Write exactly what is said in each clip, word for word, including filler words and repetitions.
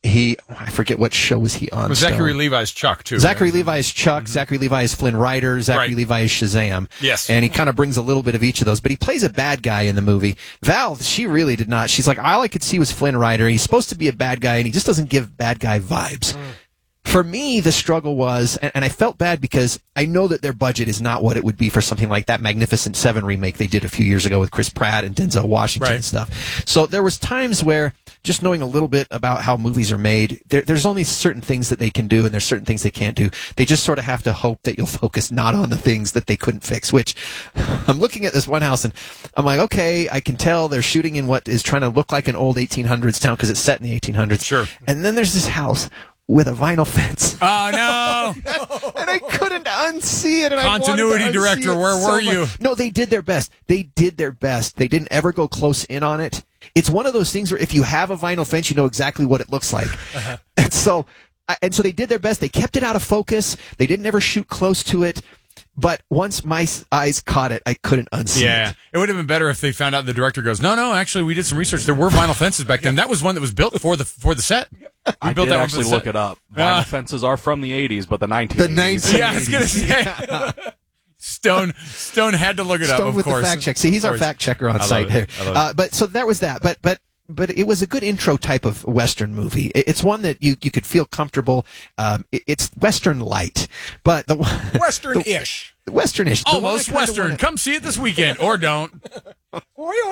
he, I forget what show was he on. Well, Zachary Levi's Chuck, too. Zachary right? Levi is Chuck. Mm-hmm. Zachary Levi is Flynn Rider. Zachary right. Levi is Shazam. Yes. And he kind of brings a little bit of each of those, but he plays a bad guy in the movie. Val, she really did not. She's like, all I could see was Flynn Rider. He's supposed to be a bad guy, and he just doesn't give bad guy vibes. Mm. For me, the struggle was, and, and I felt bad because I know that their budget is not what it would be for something like that Magnificent Seven remake they did a few years ago with Chris Pratt and Denzel Washington right. and stuff. So there was times where just knowing a little bit about how movies are made, there, there's only certain things that they can do and there's certain things they can't do. They just sort of have to hope that you'll focus not on the things that they couldn't fix, which I'm looking at this one house and I'm like, okay, I can tell they're shooting in what is trying to look like an old eighteen hundreds town because it's set in the eighteen hundreds. Sure. And then there's this house with a vinyl fence. Oh, no. And I couldn't unsee it. And Continuity I director, where so were you? Much. No, they did their best. They did their best. They didn't ever go close in on it. It's one of those things where if you have a vinyl fence, you know exactly what it looks like. Uh-huh. And so, and so they did their best. They kept it out of focus. They didn't ever shoot close to it. But once my eyes caught it, I couldn't unsee yeah. it. It would have been better if they found out the director goes, no, no, actually, we did some research. There were vinyl fences back then. That was one that was built for the for the set. We I built did that actually look it up. Vinyl uh, fences are from the eighties, but the nineteen eighties. The nineteen eighties. Yeah, I was going to say. Stone Stone had to look it Stone up, of with course. the fact check. See, he's our fact checker on I site love here. it. I love it. Uh, but so that was that. But but but it was a good intro type of Western movie. It, it's one that you you could feel comfortable. Um, it, it's Western light, but the Western-ish. The, Western-ish. The Almost Western. Wanna... Come see it this weekend, or don't. That's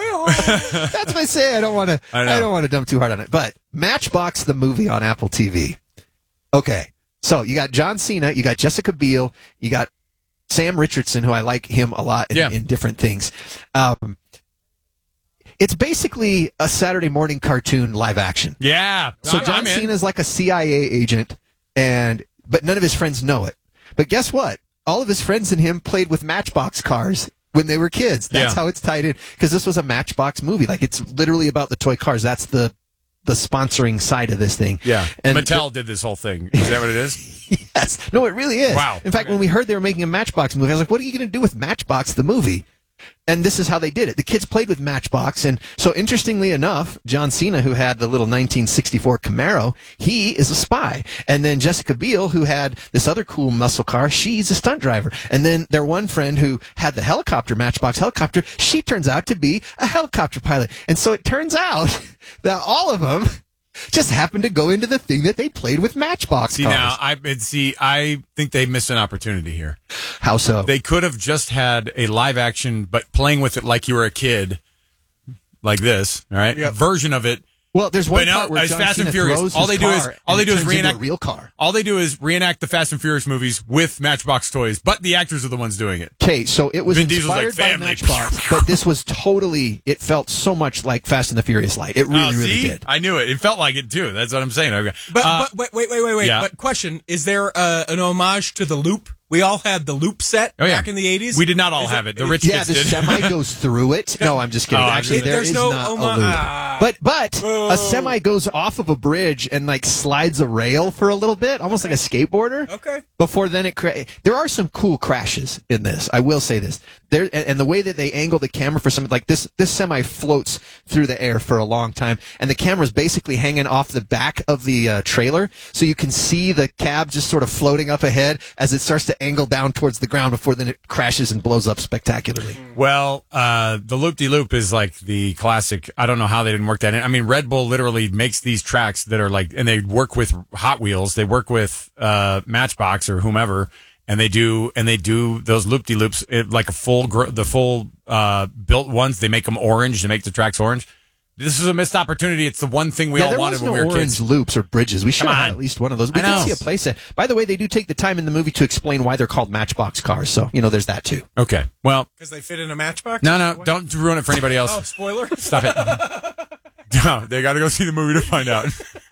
what I say. I don't want to. I, I don't want to dump too hard on it. But Matchbox the movie on Apple T V. Okay, so you got John Cena, you got Jessica Biel, you got Sam Richardson, who I like him a lot in, yeah. in different things. Um, it's basically a Saturday morning cartoon live action. Yeah. So I'm, John I'm Cena is like a C I A agent, and but none of his friends know it. But guess what? All of his friends and him played with Matchbox cars when they were kids. That's yeah. how it's tied in, because this was a Matchbox movie. Like, it's literally about the toy cars. That's the the sponsoring side of this thing. Yeah. And Mattel did this whole thing. Is that what it is? Yes. No, it really is. Wow. In fact, okay. when we heard they were making a Matchbox movie, I was like, what are you going to do with Matchbox, the movie? And this is how they did it. The kids played with Matchbox. And so, interestingly enough, John Cena, who had the little nineteen sixty-four Camaro, he is a spy. And then Jessica Biel, who had this other cool muscle car, she's a stunt driver. And then their one friend who had the helicopter, Matchbox helicopter, she turns out to be a helicopter pilot. And so it turns out that all of them just happened to go into the thing that they played with Matchbox see, cars. Now, I see. I think they missed an opportunity here. How so? They could have just had a live action, but playing with it like you were a kid, like this, all right? Yep. Version of it. Well, there's one But now, part where as John Fast Cena and Furious, throws all his they do is car all and they it do is turns into reenact a real car. All they do is reenact the Fast and Furious movies with Matchbox toys, but the actors are the ones doing it. Okay, so it was Vin Diesel's inspired like, by family. Matchbox, but this was totally. It felt so much like Fast and the Furious light. It really, Oh, really see? did. I knew it. It felt like it too. That's what I'm saying. Okay. But, Uh, but wait, wait, wait, wait, wait. yeah. But question: is there uh, an homage to the Loop? We all had the Loop set Oh, yeah. back in the eighties. We did not all Is have it. The is- rich Yeah, kids the did. semi goes through it. No, I'm just kidding. Oh, Actually, I'm there There's is no not oma- a loop. ah. But but Oh. a semi goes off of a bridge and like slides a rail for a little bit, almost like a skateboarder. Okay. Before then, it cra- there are some cool crashes in this. I will say this. There and, and the way that they angle the camera for something like this, this semi floats through the air for a long time, and the camera's basically hanging off the back of the uh, trailer, so you can see the cab just sort of floating up ahead as it starts to angle down towards the ground before then it crashes and blows up spectacularly. Well, uh, the loop-de-loop is like the classic. I don't know how they didn't work that in. I mean, Red Bull literally makes these tracks that are like, and they work with Hot Wheels, they work with uh, Matchbox or whomever, and they do and they do those loop-de-loops it, like a full gr- the full uh, built ones. They make them orange. They make the tracks orange. This is a missed opportunity. It's the one thing we yeah, all there wanted was when no we were orange kids. loops or bridges. We should Come have had on. at least one of those. We I did know. see a playset. By the way, they do take the time in the movie to explain why they're called Matchbox cars. So, you know, there's that too. Okay. Well, Because they fit in a Matchbox. no, no, don't ruin it for anybody else. Oh, spoiler. Stop it. No, they got to go see the movie to find out.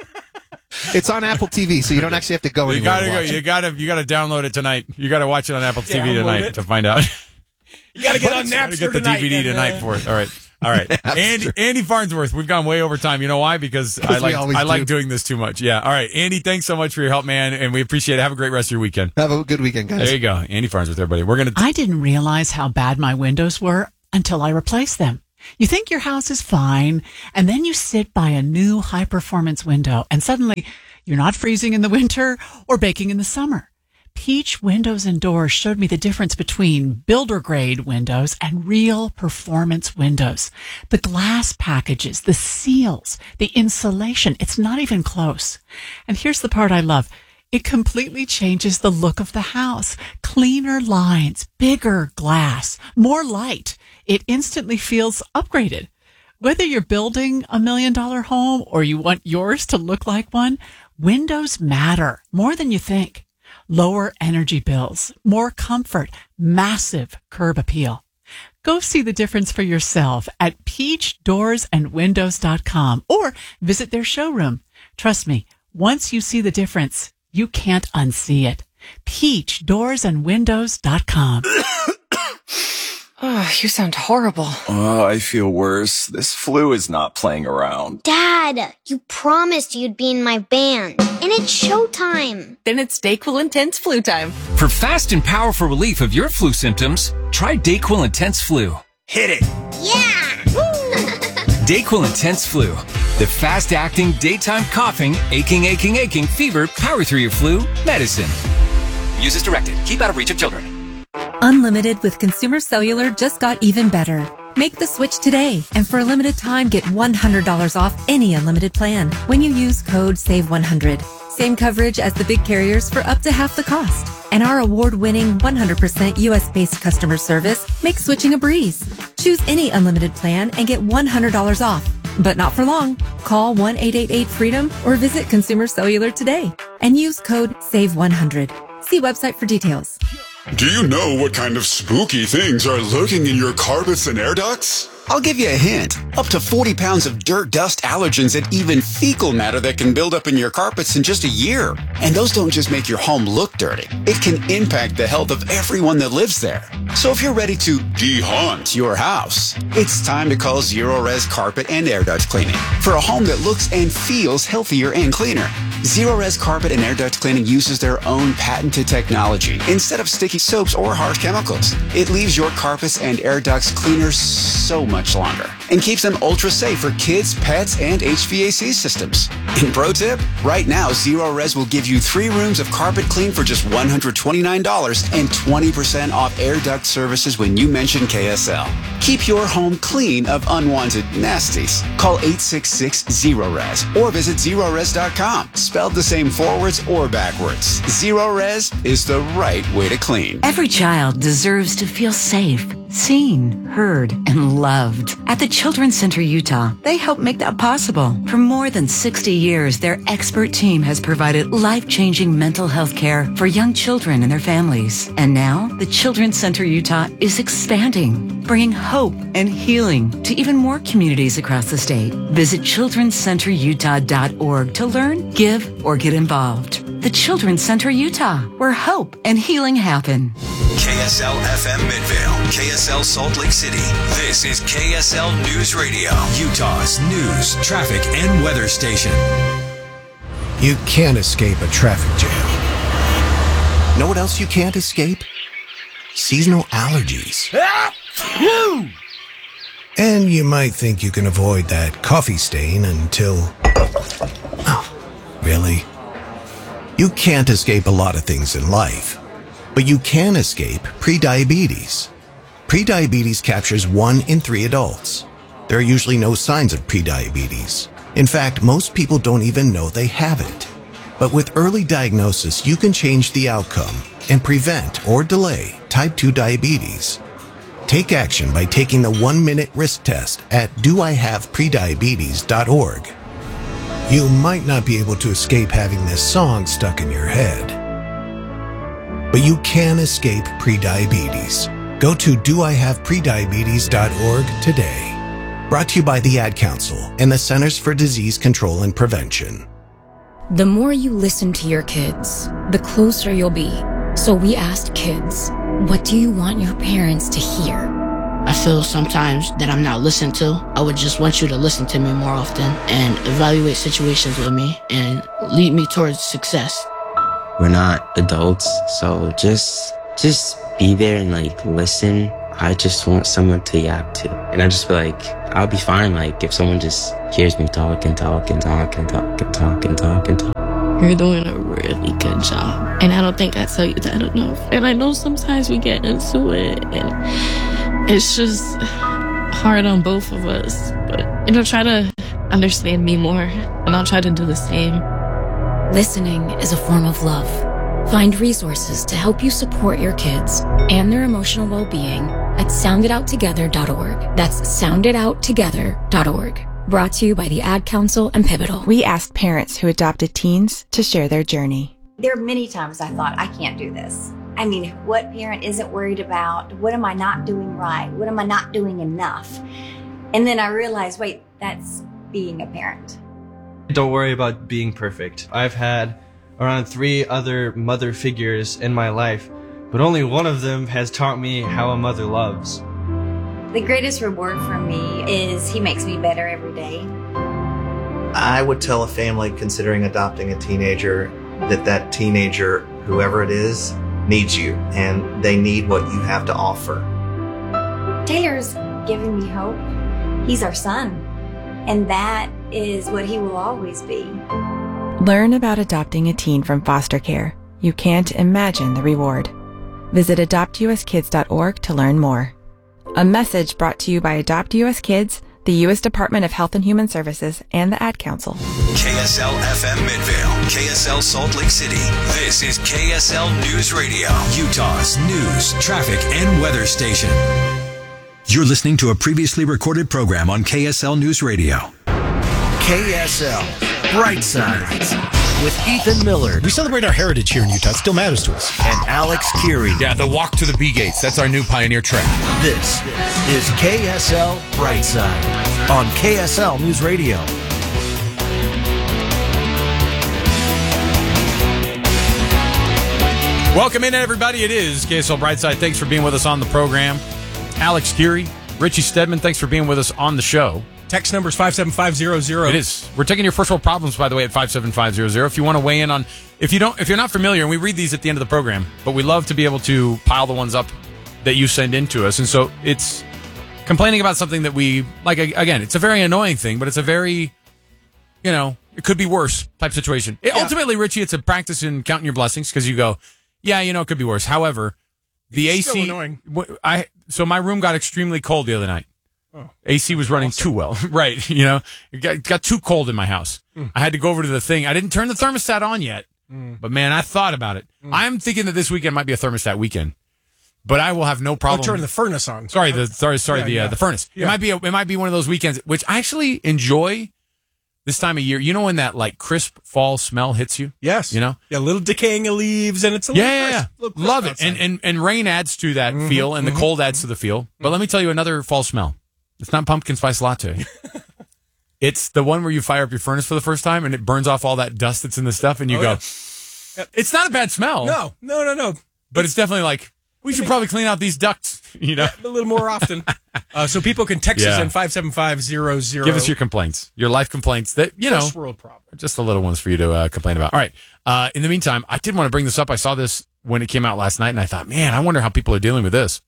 It's on Apple T V, so you don't actually have to go You anywhere gotta to go. watch You it. gotta. You gotta download it tonight. You gotta watch it on Apple T V Download tonight it. to find out. You got to get on Gotta Napster get the tonight. D V D and, tonight uh, for it. All right. All right. Andy, Andy Farnsworth, we've gone way over time. You know why? Because I we like always I like do. doing this too much. Yeah. All right. Andy, thanks so much for your help, man, and we appreciate it. Have a great rest of your weekend. Have a good weekend, guys. There you go. Andy Farnsworth, everybody. We're gonna. I didn't realize how bad my windows were until I replaced them. You think your house is fine, and then you sit by a new high-performance window, and suddenly you're not freezing in the winter or baking in the summer. Peach Windows and Doors showed me the difference between builder-grade windows and real performance windows. The glass packages, the seals, the insulation, it's not even close. And here's the part I love. It completely changes the look of the house. Cleaner lines, bigger glass, more light. It instantly feels upgraded. Whether you're building a million-dollar home or you want yours to look like one, windows matter more than you think. Lower energy bills, more comfort, massive curb appeal. Go see the difference for yourself at peach doors and windows dot com or visit their showroom. Trust me, once you see the difference, you can't unsee it. peach doors and windows dot com. Oh, you sound horrible. Oh, I feel worse. This flu is not playing around. Dad, you promised you'd be in my band. And it's showtime. Then it's DayQuil Intense Flu time. For fast and powerful relief of your flu symptoms, try DayQuil Intense Flu. Hit it. Yeah! DayQuil Intense Flu. The fast-acting, daytime coughing, aching, aching, aching, fever, power through your flu medicine. Use as directed. Keep out of reach of children. Unlimited with Consumer Cellular just got even better. Make the switch today, and for a limited time, get one hundred dollars off any unlimited plan when you use code save one hundred. Same coverage as the big carriers for up to half the cost. And our award-winning one hundred percent U S-based customer service makes switching a breeze. Choose any unlimited plan and get one hundred dollars off. But not for long. Call one eight eight eight freedom or visit Consumer Cellular today and use code save one hundred. See website for details. Do you know what kind of spooky things are lurking in your carpets and air ducts? I'll give you a hint. Up to forty pounds of dirt, dust, allergens, and even fecal matter that can build up in your carpets in just a year. And those don't just make your home look dirty. It can impact the health of everyone that lives there. So if you're ready to de-haunt your house, it's time to call Zero-Res Carpet and Air Duct Cleaning for a home that looks and feels healthier and cleaner. Zero-Res Carpet and Air Duct Cleaning uses their own patented technology instead of sticky soaps or harsh chemicals. It leaves your carpets and air ducts cleaner so much much longer and keeps them ultra safe for kids, pets, and H V A C systems. And pro tip, right now Zero-Res will give you three rooms of carpet clean for just one hundred twenty-nine dollars and twenty percent off air duct services when you mention K S L. Keep your home clean of unwanted nasties. Call eight six six zero res or visit zero res dot com, spelled the same forwards or backwards. Zero-Res is the right way to clean. Every child deserves to feel safe, seen, heard, and loved. At the Children's Center Utah, they help make that possible. For more than sixty years, their expert team has provided life-changing mental health care for young children and their families. And now, the Children's Center Utah is expanding, bringing hope and healing to even more communities across the state. Visit children's center utah dot org to learn, give, or get involved. The Children's Center Utah, where hope and healing happen. K S L F M Midvale, K S L Salt Lake City. This is K S L News Radio, Utah's news, traffic, and weather station. You can't escape a traffic jam. Know what else you can't escape? Seasonal allergies. And you might think you can avoid that coffee stain until... Oh, really? You can't escape a lot of things in life, but you can escape prediabetes. Prediabetes captures one in three adults. There are usually no signs of prediabetes. In fact, most people don't even know they have it. But with early diagnosis, you can change the outcome and prevent or delay type two diabetes. Take action by taking the one-minute risk test at do I have prediabetes dot org. You might not be able to escape having this song stuck in your head, but you can escape prediabetes. Go to do I have prediabetes dot org today. Brought to you by the Ad Council and the Centers for Disease Control and Prevention. The more you listen to your kids, the closer you'll be. So we asked kids, what do you want your parents to hear? I feel sometimes that I'm not listened to. I would just want you to listen to me more often and evaluate situations with me and lead me towards success. We're not adults, so just just be there and like listen. I just want someone to yap to. And I just feel like I'll be fine, like, if someone just hears me talk and talk and talk and talk and talk and talk and talk. You're doing a really good job. And I don't think I tell you that enough. And I know sometimes we get into it and it's just hard on both of us. But, you know, try to understand me more and I'll try to do the same. Listening is a form of love. Find resources to help you support your kids and their emotional well-being at sound it out together dot org. That's sound it out together dot org. Brought to you by the Ad Council and Pivotal. We asked parents who adopted teens to share their journey. There are many times I thought, I can't do this. I mean, what parent isn't worried about? What am I not doing right? What am I not doing enough? And then I realized, wait, that's being a parent. Don't worry about being perfect. I've had around three other mother figures in my life, but only one of them has taught me how a mother loves. The greatest reward for me is he makes me better every day. I would tell a family considering adopting a teenager that that teenager, whoever it is, needs you, and they need what you have to offer. Taylor's giving me hope. He's our son, and that is what he will always be. Learn about adopting a teen from foster care. You can't imagine the reward. Visit adopt u s kids dot org to learn more. A message brought to you by Adopt U S Kids, the U S Department of Health and Human Services, and the Ad Council. K S L F M Midvale, K S L Salt Lake City. This is K S L News Radio, Utah's news, traffic, and weather station. You're listening to a previously recorded program on K S L News Radio. K S L Brightside with Ethan Miller. We celebrate our heritage here in Utah. It still matters to us. And Alex Keary. Yeah, the walk to the B-Gates. That's our new Pioneer Trail. This is K S L Brightside on K S L News Radio. Welcome in, everybody. It is K S L Brightside. Thanks for being with us on the program. Alex Keary, Richie Stedman, thanks for being with us on the show. Text number is five seven five zero zero. It is. We're taking your first world problems, by the way, at five seven five zero zero. If you want to weigh in on, if you don't, if you're not familiar, and we read these at the end of the program, but we love to be able to pile the ones up that you send in to us. And so it's complaining about something that we, like, again, it's a very annoying thing, but it's a very, you know, it could be worse type situation. It, yeah. Ultimately, Richie, it's a practice in counting your blessings because you go, yeah, you know, it could be worse. However, the it's A C, so annoying. I, so my room got extremely cold the other night. Oh, A C was running awesome. Too well. Right. You know, it got, it got too cold in my house. Mm. I had to go over to the thing. I didn't turn the thermostat on yet, mm. but man, I thought about it. Mm. I'm thinking that this weekend might be a thermostat weekend, but I will have no problem. I'll turn the furnace on. Sorry, the sorry, sorry, yeah, the uh, yeah. the furnace. Yeah. It might be a, it might be one of those weekends, which I actually enjoy this time of year. You know when that like crisp fall smell hits you? Yes. You know? Yeah, a little decaying of leaves and it's a yeah, little yeah, crisp, yeah. Little crisp Love it. outside. And, and and rain adds to that mm-hmm, feel and mm-hmm, the cold adds to the feel. Mm-hmm. But let me tell you another fall smell. It's not pumpkin spice latte. It's the one where you fire up your furnace for the first time and it burns off all that dust that's in the stuff and you oh, go, yeah. It's not a bad smell. No, no, no, no. But it's, it's definitely like, we should probably clean out these ducts, you know? Yeah, a little more often. uh, so people can text yeah. us in five seven five zero zero. Give us your complaints, your life complaints that, you know, First world problem. Just the little ones for you to uh, complain about. All right. Uh, in the meantime, I did want to bring this up. I saw this when it came out last night and I thought, man, I wonder how people are dealing with this.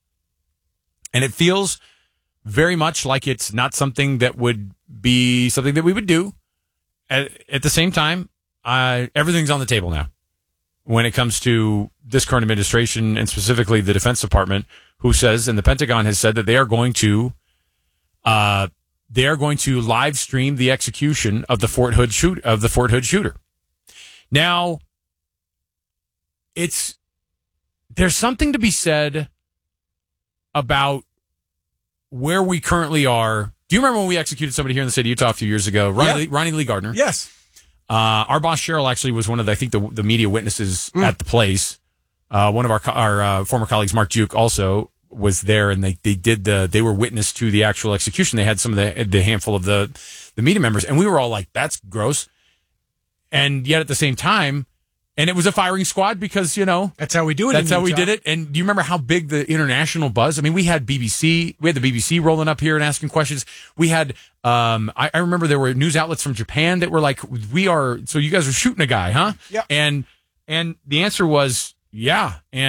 And it feels very much like it's not something that would be something that we would do. At, at the same time, uh, everything's on the table now when it comes to this current administration and specifically the Defense Department, who says, and the Pentagon has said that they are going to, uh, they are going to live stream the execution of the Fort Hood shoot of the Fort Hood shooter. Now, it's there's something to be said about where we currently are. Do you remember when we executed somebody here in the state of Utah a few years ago? Ronnie, yeah. Lee, Ronnie Lee Gardner. Yes. Uh, our boss Cheryl actually was one of the, I think the, the media witnesses mm. at the place. Uh, one of our our uh, former colleagues, Mark Duke, also was there, and they, they did the they were witness to the actual execution. They had some of the the handful of the the media members, and we were all like, "That's gross," and yet at the same time. And it was a firing squad because, you know. That's how we do it. That's how we did it. And do you remember how big the international buzz? I mean, we had B B C. We had the B B C rolling up here and asking questions. We had, um, I, I remember there were news outlets from Japan that were like, we are, so you guys are shooting a guy, huh? Yeah. And, and the answer was, yeah. And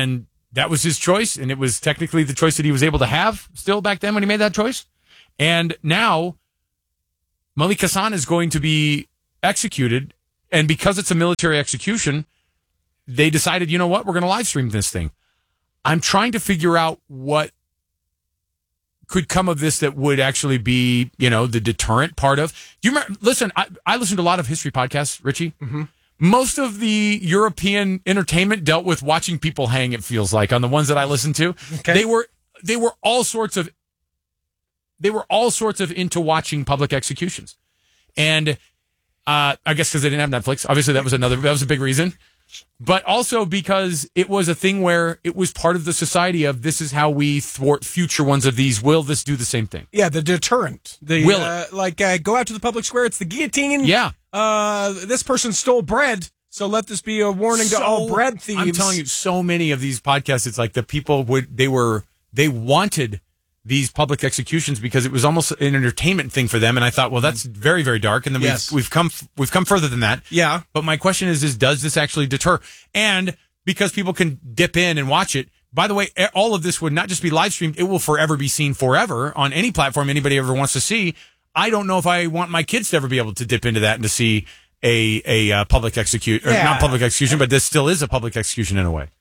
that was his choice, and it was technically the choice that he was able to have still back then when he made that choice. And now Malik Hassan is going to be executed, and because it's a military execution, they decided, you know what, we're going to live stream this thing. I'm trying to figure out what could come of this that would actually be, you know, the deterrent part of. Do you remember? Listen, I, I listen to a lot of history podcasts, Richie. Mm-hmm. Most of the European entertainment dealt with watching people hang. It feels like on the ones that I listened to, okay. they were they were all sorts of they were all sorts of into watching public executions, and uh, I guess because they didn't have Netflix. Obviously, that was another that was a big reason. But also because it was a thing where it was part of the society of this is how we thwart future ones of these. Will this do the same thing? Yeah, the deterrent. The, Will uh, like, uh, go out to the public square, it's the guillotine. Yeah. Uh, this person stole bread, so let this be a warning So, to all bread thieves. I'm telling you, so many of these podcasts, it's like the people would, they were, they wanted these public executions because it was almost an entertainment thing for them. And I thought, well, that's very, very dark. And then Yes. we've, we've come, we've come further than that. Yeah. But my question is, is does this actually deter? And because people can dip in and watch it, by the way, all of this would not just be live streamed. It will forever be seen forever on any platform anybody ever wants to see. I don't know if I want my kids to ever be able to dip into that and to see a, a uh, public execute, or Yeah. not public execution, but this still is a public execution in a way.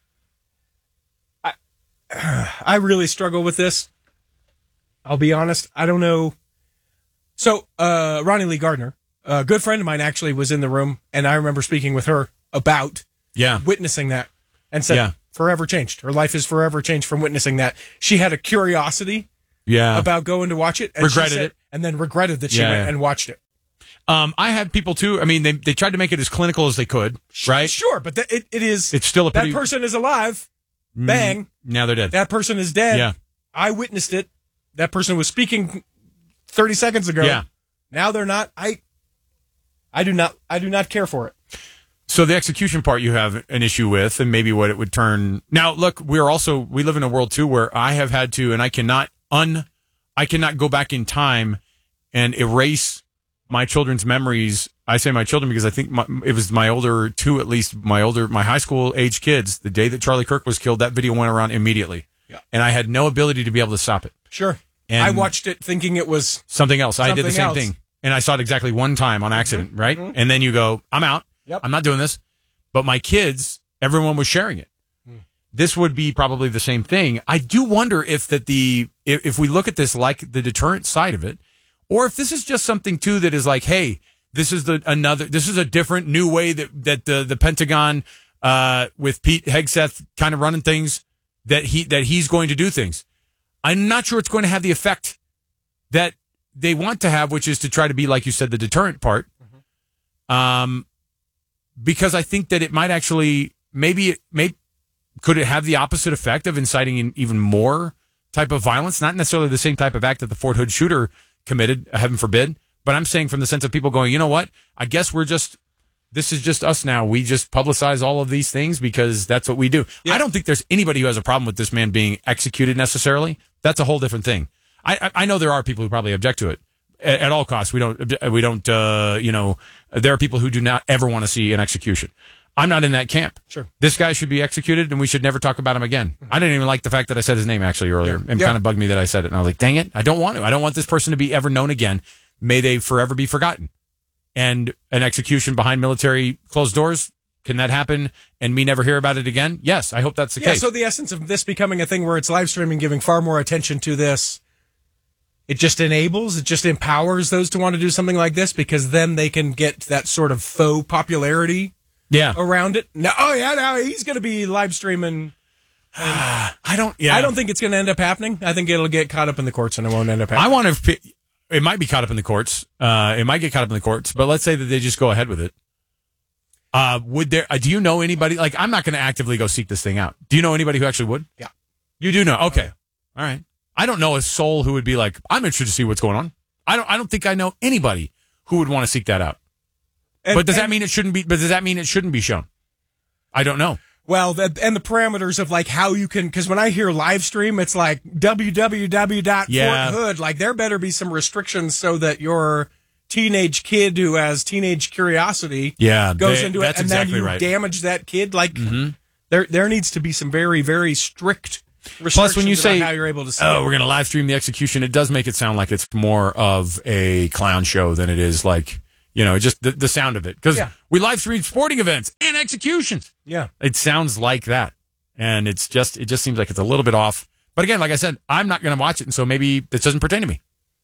I, I really struggle with this. I'll be honest. I don't know. So, uh, Ronnie Lee Gardner, a good friend of mine, actually was in the room, and I remember speaking with her about Yeah. witnessing that, and said, Yeah. forever changed. Her life is forever changed from witnessing that. She had a curiosity Yeah. about going to watch it. And she Regretted said- it. And then regretted that she Yeah, went yeah. and watched it. Um, I had people too. I mean, they they tried to make it as clinical as they could, right? Sure, but th- it, it is. It's still a pretty. That person is alive. Bang. Mm, Now they're dead. That person is dead. Yeah. I witnessed it. That person was speaking thirty seconds ago. Yeah. Now they're not. I. I do not. I do not care for it. So the execution part you have an issue with, and maybe what it would turn. Now, look, we're also we live in a world too where I have had to, and I cannot un, I cannot go back in time and erase my children's memories. I say my children because I think my, it was my older two, at least my older, my high school age kids. The day that Charlie Kirk was killed, that video went around immediately, Yeah. and I had no ability to be able to stop it. Sure. And I watched it thinking it was something else. I did the something same else. thing, and I saw it exactly one time on accident, Mm-hmm. right? Mhm. And then you go, I'm out. Yep. I'm not doing this. But my kids, everyone was sharing it. Mm. This would be probably the same thing. I do wonder if that the if, if we look at this like the deterrent side of it, or if this is just something too that is like, hey, this is the another this is a different new way that that the the Pentagon uh, with Pete Hegseth kind of running things that he that he's going to do things. I'm not sure it's going to have the effect that they want to have, which is to try to be, like you said, the deterrent part. Mm-hmm. Um. Because I think that it might actually, maybe it may, could it have the opposite effect of inciting an even more type of violence? Not necessarily the same type of act that the Fort Hood shooter committed, heaven forbid. But I'm saying from the sense of people going, you know what? I guess we're just, this is just us now. We just publicize all of these things because that's what we do. Yeah. I don't think there's anybody who has a problem with this man being executed necessarily. That's a whole different thing. I, I, I know there are people who probably object to it. At, at all costs, we don't, we don't, uh, you know, there are people who do not ever want to see an execution. I'm not in that camp. Sure. This guy should be executed and we should never talk about him again. Mm-hmm. I didn't even like the fact that I said his name actually earlier. Yeah. It Yeah. kind of bugged me that I said it. And I was like, dang it. I don't want to. I don't want this person to be ever known again. May they forever be forgotten. And an execution behind military closed doors, can that happen and me never hear about it again? Yes, I hope that's the yeah, case. so the essence of this becoming a thing where it's live streaming, giving far more attention to this, it just enables, it just empowers those to want to do something like this because then they can get that sort of faux popularity yeah. around it. No, oh yeah, now he's going to be live streaming. I don't, yeah. I don't think it's going to end up happening. I think it'll get caught up in the courts and it won't end up happening. I want to, it might be caught up in the courts. Uh, it might get caught up in the courts, but let's say that they just go ahead with it. Uh, would there, uh, do you know anybody, like, I'm not going to actively go seek this thing out. Do you know anybody who actually would? Yeah. You do know. Okay. All right. I don't know a soul who would be like, I'm interested to see what's going on. I don't, I don't think I know anybody who would want to seek that out. And, but does and, that mean it shouldn't be, but does that mean it shouldn't be shown? I don't know. Well, the, and the parameters of like how you can, because when I hear live stream, it's like w w w dot Yeah. fort hood. Like there better be some restrictions so that your teenage kid who has teenage curiosity Yeah, goes they- into that's it and exactly then you right. damage that kid. Like Mm-hmm. There there needs to be some very, very strict restrictions Plus, when you about say, how you're able to see oh, it. we're going to live stream the execution, it does make it sound like it's more of a clown show than it is like, you know, just the, the sound of it. Because Yeah. we live stream sporting events and executions. Yeah. It sounds like that. And it's just, it just seems like it's a little bit off. But again, like I said, I'm not going to watch it. And so maybe this doesn't pertain to me.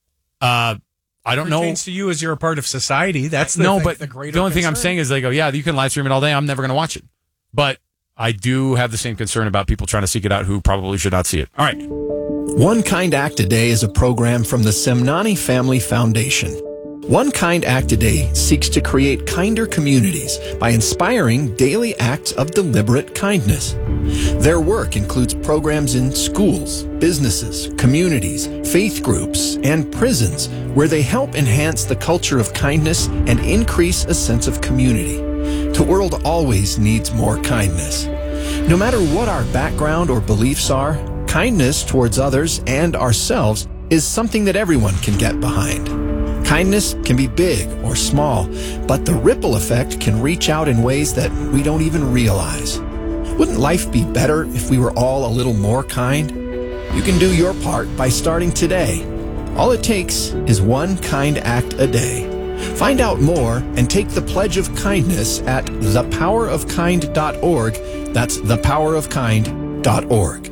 Uh, I don't know. Pertains to you as you're a part of society. That's the no, thing, but the, greater the only thing I'm concern. saying is they go, yeah, you can live stream it all day. I'm never going to watch it. But I do have the same concern about people trying to seek it out who probably should not see it. All right. One Kind Act a Day is a program from the Semnani Family Foundation. One Kind Act a Day seeks to create kinder communities by inspiring daily acts of deliberate kindness. Their work includes programs in schools, businesses, communities, faith groups, and prisons where they help enhance the culture of kindness and increase a sense of community. The world always needs more kindness. No matter what our background or beliefs are, kindness towards others and ourselves is something that everyone can get behind. Kindness can be big or small, but the ripple effect can reach out in ways that we don't even realize. Wouldn't life be better if we were all a little more kind? You can do your part by starting today. All it takes is one kind act a day. Find out more and take the pledge of kindness at the power of kind dot org. That's the power of kind dot org.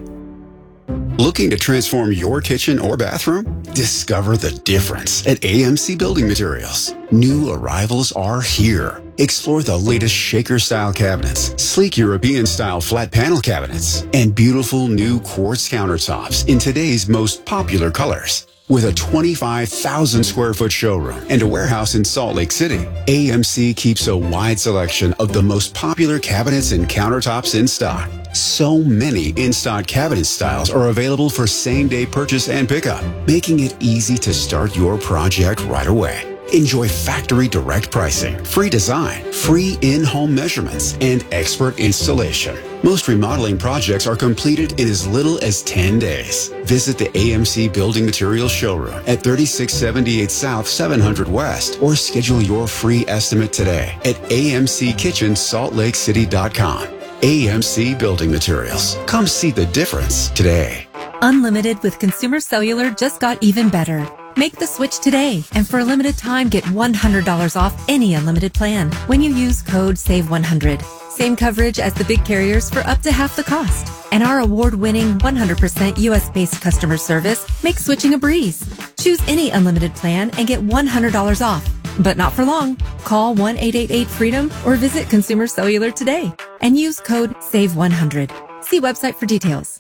Looking to transform your kitchen or bathroom? Discover the difference at A M C Building Materials. New arrivals are here. Explore the latest shaker-style cabinets, sleek European-style flat panel cabinets, and beautiful new quartz countertops in today's most popular colors. With a twenty-five thousand square foot showroom and a warehouse in Salt Lake City, A M C keeps a wide selection of the most popular cabinets and countertops in stock. So many in-stock cabinet styles are available for same-day purchase and pickup, making it easy to start your project right away. Enjoy factory direct pricing, free design, free in-home measurements, and expert installation. Most remodeling projects are completed in as little as ten days. Visit the A M C Building Materials showroom at thirty-six seventy-eight South, seven hundred West, or schedule your free estimate today at A M C kitchen salt lake city dot com. A M C Building Materials. Come see the difference today. Unlimited with Consumer Cellular just got even better. Make the switch today, and for a limited time, get one hundred dollars off any unlimited plan when you use code save one hundred. Same coverage as the big carriers for up to half the cost. And our award-winning one hundred percent U S-based customer service makes switching a breeze. Choose any unlimited plan and get one hundred dollars off. But not for long. Call one eight eight eight freedom or visit Consumer Cellular today and use code save one hundred. See website for details.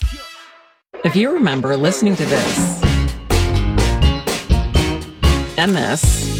If you remember listening to this, and this,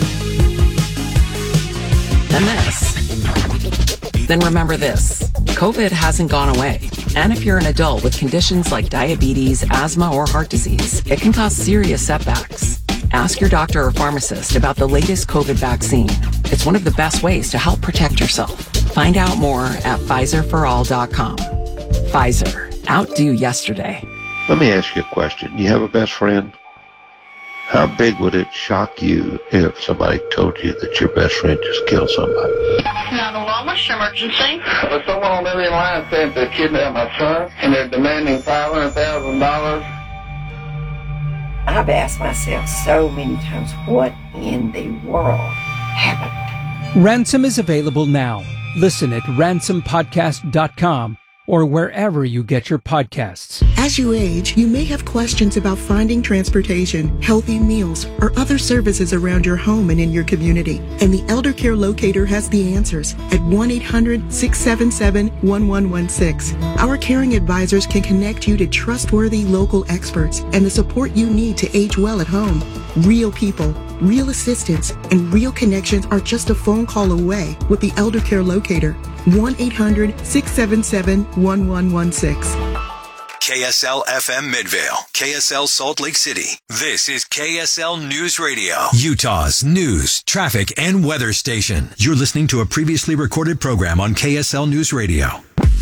and this, then remember this. COVID hasn't gone away. And if you're an adult with conditions like diabetes, asthma, or heart disease, it can cause serious setbacks. Ask your doctor or pharmacist about the latest COVID vaccine. It's one of the best ways to help protect yourself. Find out more at Pfizer for all dot com. Pfizer. Outdo yesterday. Let me ask you a question. You have a best friend? How big would it shock you if somebody told you that your best friend just killed somebody? nine one one, what's your emergency? There's someone on the other line saying they kidnapped my son, and they're demanding five hundred thousand dollars. I've asked myself so many times, what in the world happened? Ransom is available now. Listen at ransom podcast dot com or wherever you get your podcasts. As you age, you may have questions about finding transportation, healthy meals, or other services around your home and in your community. And the Elder Care Locator has the answers at one eight hundred, six seven seven, one one one six. Our caring advisors can connect you to trustworthy local experts and the support you need to age well at home. Real people, real assistance, and real connections are just a phone call away with the Elder Care Locator. one eight hundred, six seven seven, one one one six. K S L F M Midvale, K S L Salt Lake City. This is K S L News Radio, Utah's news, traffic, and weather station. You're listening to a previously recorded program on K S L News Radio.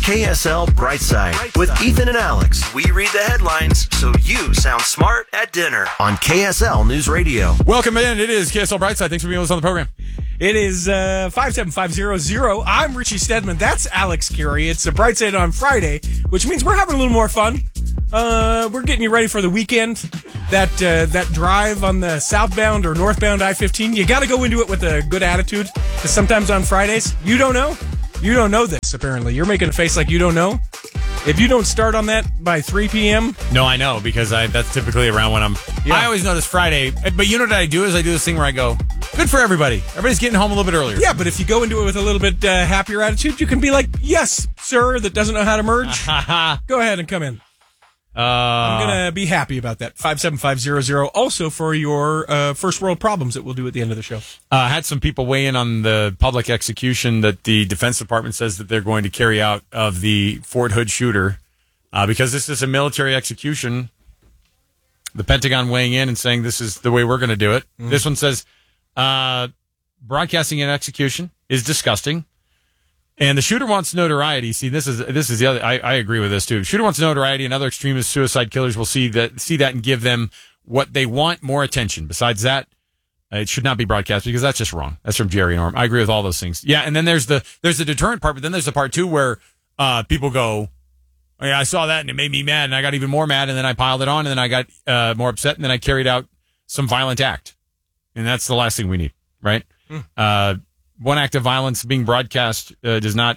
K S L Brightside with Ethan and Alex. We read the headlines so you sound smart at dinner on K S L News Radio. Welcome in. It is K S L Brightside. Thanks for being with us on the program. It is uh, five seven five zero zero. I'm Richie Stedman. That's Alex Curie. It's a Brightside on Friday, which means we're having a little more fun. Uh, we're getting you ready for the weekend. That uh, that drive on the southbound or northbound I fifteen, you got to go into it with a good attitude. Because sometimes on Fridays, you don't know. You don't know this, apparently. You're making a face like you don't know. If you don't start on that by three p.m. No, I know, because I that's typically around when I'm... Yeah. I always notice Friday, but you know what I do is I do this thing where I go, good for everybody. Everybody's getting home a little bit earlier. Yeah, but if you go into it with a little bit uh, happier attitude, you can be like, yes, sir, that doesn't know how to merge. Go ahead and come in. Uh, I'm going to be happy about that. five seven five zero zero. Also for your uh, first world problems that we'll do at the end of the show. I uh, had some people weigh in on the public execution that the Defense Department says that they're going to carry out of the Fort Hood shooter. Uh, because this is a military execution, the Pentagon weighing in and saying this is the way we're going to do it. Mm. This one says uh, broadcasting an execution is disgusting. And the shooter wants notoriety. See, this is this is the other. I, I agree with this too. Shooter wants notoriety, and other extremist suicide killers will see that see that and give them what they want, more attention. Besides that, uh, it should not be broadcast because that's just wrong. That's from Jerry Norm. I agree with all those things. Yeah, and then there's the there's the deterrent part, but then there's the part two where uh, people go, "Oh yeah, I saw that and it made me mad, and I got even more mad, and then I piled it on, and then I got uh, more upset, and then I carried out some violent act." And that's the last thing we need, right? Mm. Uh, One act of violence being broadcast uh, does not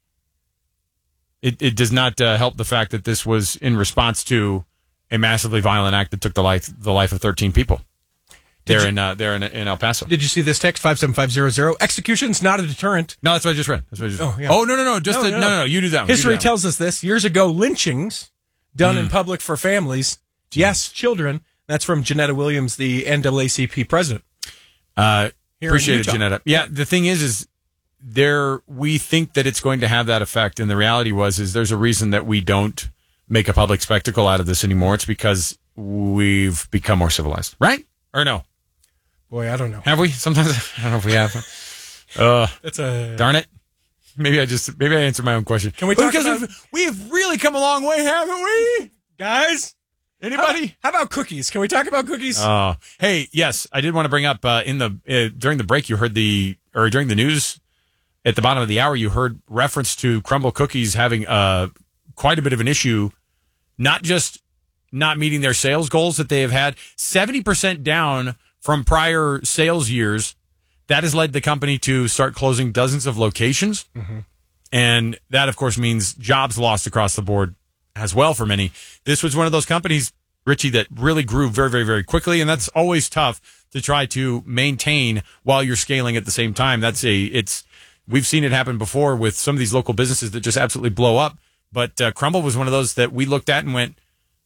it, it does not uh, help the fact that this was in response to a massively violent act that took the life the life of thirteen people. They're you, in uh, they're in, in El Paso. Did you see this text five seven five zero zero? Execution's not a deterrent. No, that's what I just read. That's what I just read. Oh, yeah. oh no no no just no, the, no, no no you do that one. History that tells one. us this years ago. Lynchings done mm. in public for families. Yes, children. That's from Janetta Williams, the N double A C P president. Uh. Appreciate it, Janetta. Yeah, the thing is, is there we think that it's going to have that effect, and the reality was is there's a reason that we don't make a public spectacle out of this anymore. It's because we've become more civilized, right? Or no? Boy, I don't know. Have we? Sometimes I don't know if we have. Uh, That's a darn it. Maybe I just maybe I answered my own question. Can we talk because about we've, we've really come a long way, haven't we, guys? Anybody? How, how about cookies? Can we talk about cookies? Oh, uh, hey, yes, I did want to bring up uh, in the uh, during the break you heard the or during the news at the bottom of the hour you heard reference to Crumbl Cookies having uh, quite a bit of an issue, not just not meeting their sales goals that they have had seventy percent down from prior sales years. That has led the company to start closing dozens of locations, mm-hmm. and that of course means jobs lost across the board as well for many. This was one of those companies, Richie, that really grew very, very, very quickly, and that's always tough to try to maintain while you're scaling at the same time. That's a, it's, we've seen it happen before with some of these local businesses that just absolutely blow up. But uh, Crumbl was one of those that we looked at and went,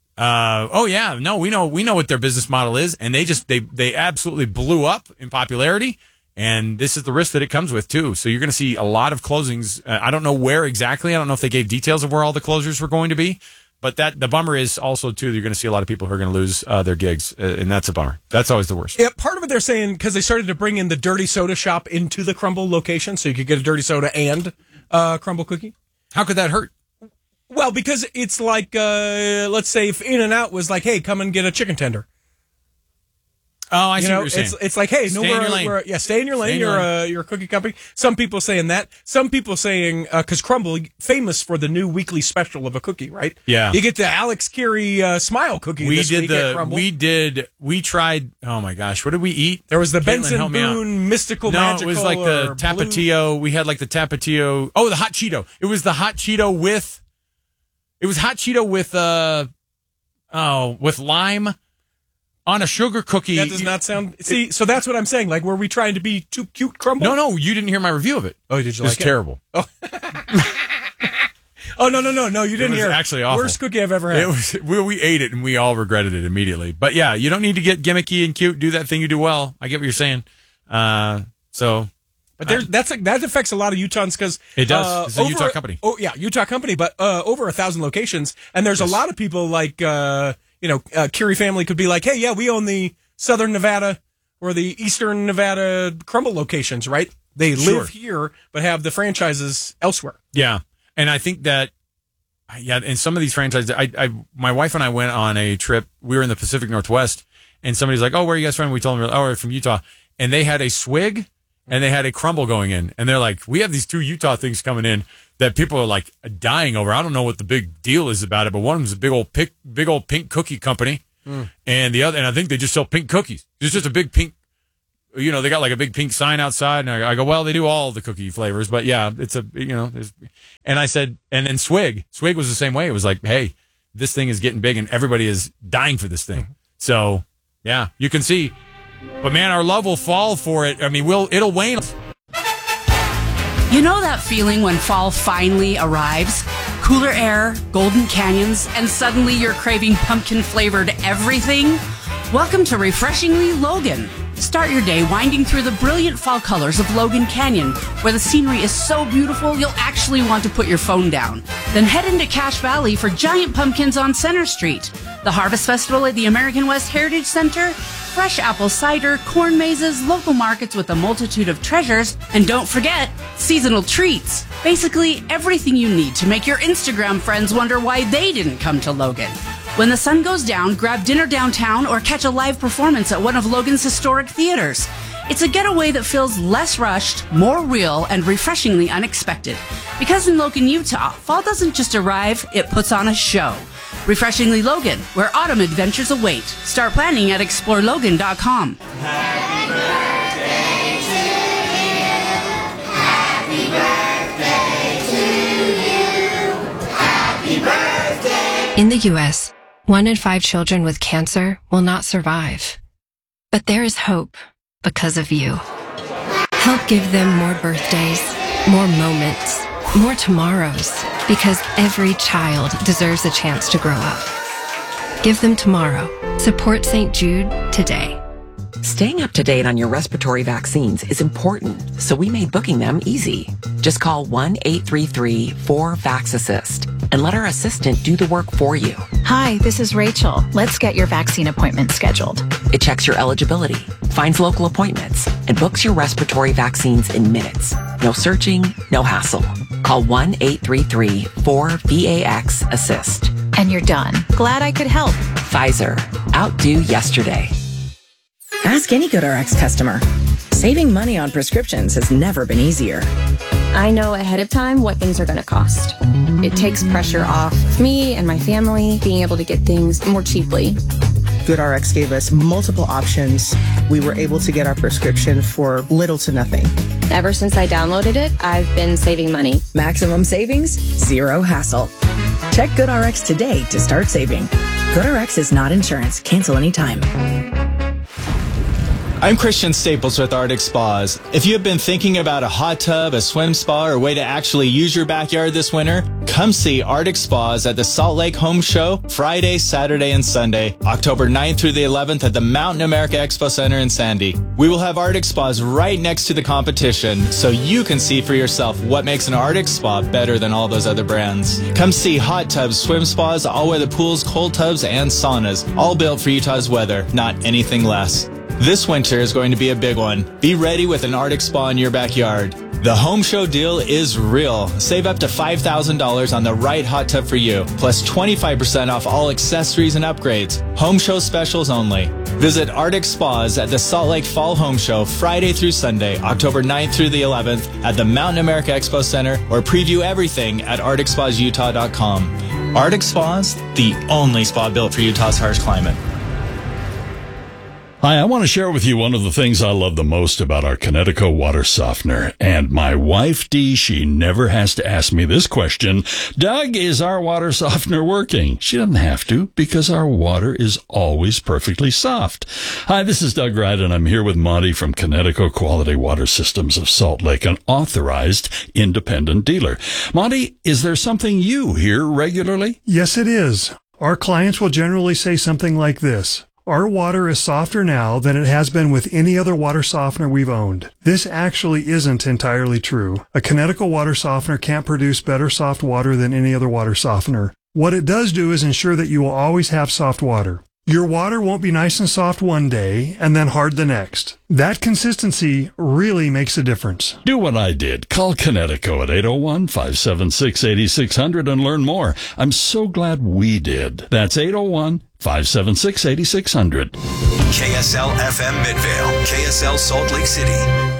uh, oh yeah, no, we know, we know what their business model is, and they just, they, they absolutely blew up in popularity. And this is the risk that it comes with, too. So you're going to see a lot of closings. Uh, I don't know where exactly. I don't know if they gave details of where all the closures were going to be. But that the bummer is also, too, you're going to see a lot of people who are going to lose uh, their gigs. Uh, and that's a bummer. That's always the worst. Yeah, part of it they're saying because they started to bring in the dirty soda shop into the Crumbl location so you could get a dirty soda and uh, Crumbl cookie. How could that hurt? Well, because it's like, uh, let's say if In-N-Out was like, hey, come and get a chicken tender. Oh, I you see know, what you're saying. It's, it's like, hey, no, stay we're, in your lane. We're, yeah, stay in your lane. In you're your a you're a cookie company. Some people saying that. Some people saying because uh, Crumbl famous for the new weekly special of a cookie, right? Yeah, you get the Alex Curie uh, smile cookie. We this did week the at Crumbl. we did we tried. Oh my gosh, what did we eat? There was the Caitlin, Benson Boone mystical no, magical. it was like the Tapatio. Blue. We had like the Tapatio. Oh, the hot Cheeto. It was the hot Cheeto with. It was hot Cheeto with uh oh with lime. On a sugar cookie. That does not sound... See, so that's what I'm saying. Like, were we trying to be too cute, Crumbl? No, no, you didn't hear my review of it. Oh, did you it like it? It was terrible. Oh. oh, no, no, no, no, you didn't it was hear. Actually awful. Worst cookie I've ever had. It was, we, we ate it, and we all regretted it immediately. But, yeah, you don't need to get gimmicky and cute. Do that thing you do well. I get what you're saying. Uh, so... But there, that's a, that affects a lot of Utahns because it does. Uh, it's a over, Utah company. Oh yeah, Utah company, but uh, over a thousand locations, and there's yes. a lot of people like uh, you know, uh, Curie family could be like, hey, yeah, we own the Southern Nevada or the Eastern Nevada Crumbl locations, right? They sure. live here but have the franchises elsewhere. Yeah. And I think that, yeah, in some of these franchises, I, I, my wife and I went on a trip. We were in the Pacific Northwest, and somebody's like, "Oh, where are you guys from?" We told them, "Oh, we're from Utah." And they had a swig and they had a crumble going in. And they're like, "We have these two Utah things coming in that people are like dying over. I don't know what the big deal is about it, but one of them's a big old pink, big old pink cookie company, mm. and the other, and I think they just sell pink cookies. It's just a big pink." You know, they got like a big pink sign outside, and I, I go, well, they do all the cookie flavors, but yeah, it's a, you know, and I said, and then Swig, Swig was the same way. It was like, hey, this thing is getting big, and everybody is dying for this thing. So, yeah, you can see, but man, our love will fall for it. I mean, we'll, it'll wane. You know that feeling when fall finally arrives? Cooler air, golden canyons, and suddenly you're craving pumpkin-flavored everything? Welcome to Refreshingly Logan. Start your day winding through the brilliant fall colors of Logan Canyon, where the scenery is so beautiful you'll actually want to put your phone down. Then head into Cache Valley for giant pumpkins on Center Street, the Harvest Festival at the American West Heritage Center, fresh apple cider, corn mazes, local markets with a multitude of treasures, and don't forget, seasonal treats. Basically, everything you need to make your Instagram friends wonder why they didn't come to Logan. When the sun goes down, grab dinner downtown or catch a live performance at one of Logan's historic theaters. It's a getaway that feels less rushed, more real, and refreshingly unexpected. Because in Logan, Utah, fall doesn't just arrive, it puts on a show. Refreshingly Logan, where autumn adventures await. Start planning at explore logan dot com. Happy birthday to you. Happy birthday to you. Happy birthday. In the U S, one in five children with cancer will not survive. But there is hope because of you. Help give them more birthdays, more moments, more tomorrows, because every child deserves a chance to grow up. Give them tomorrow. Support Saint Jude today. Staying up to date on your respiratory vaccines is important, so we made booking them easy. Just call one eight three three four vax assist and let our assistant do the work for you. Hi, this is Rachel. Let's get your vaccine appointment scheduled. It checks your eligibility, finds local appointments, and books your respiratory vaccines in minutes. No searching, no hassle. Call one eight three three four vax assist. And you're done. Glad I could help. Pfizer. Outdo yesterday. Ask any GoodRx customer. Saving money on prescriptions has never been easier. I know ahead of time what things are going to cost. It takes pressure off me and my family being able to get things more cheaply. GoodRx gave us multiple options. We were able to get our prescription for little to nothing. Ever since I downloaded it, I've been saving money. Maximum savings, zero hassle. Check GoodRx today to start saving. GoodRx is not insurance. Cancel anytime. I'm Christian Staples with Arctic Spas. If you have been thinking about a hot tub, a swim spa, or a way to actually use your backyard this winter, come see Arctic Spas at the Salt Lake Home Show Friday, Saturday, and Sunday, October ninth through the eleventh at the Mountain America Expo Center in Sandy. We will have Arctic Spas right next to the competition, so you can see for yourself what makes an Arctic Spa better than all those other brands. Come see hot tubs, swim spas, all-weather pools, cold tubs, and saunas, all built for Utah's weather, not anything less. This winter is going to be a big one. Be ready with an Arctic Spa in your backyard. The home show deal is real. Save up to five thousand dollars on the right hot tub for you, plus twenty-five percent off all accessories and upgrades. Home show specials only. Visit Arctic Spas at the Salt Lake Fall Home Show Friday through Sunday, October ninth through the eleventh at the Mountain America Expo Center, or preview everything at arctic spas utah dot com. Arctic Spas, the only spa built for Utah's harsh climate. Hi, I want to share with you one of the things I love the most about our Kinetico water softener. And my wife, Dee, she never has to ask me this question. Doug, is our water softener working? She doesn't have to, because our water is always perfectly soft. Hi, this is Doug Wright, and I'm here with Monty from Kinetico Quality Water Systems of Salt Lake, an authorized independent dealer. Monty, is there something you hear regularly? Yes, it is. Our clients will generally say something like this. Our water is softer now than it has been with any other water softener we've owned. This actually isn't entirely true. A Kinetico water softener can't produce better soft water than any other water softener. What it does do is ensure that you will always have soft water. Your water won't be nice and soft one day and then hard the next. That consistency really makes a difference. Do what I did. Call Connecticut at eight oh one, five seven six, eight six zero zero and learn more. I'm so glad we did. That's eight oh one, five seven six, eight six zero zero. K S L F M Midvale, K S L Salt Lake City.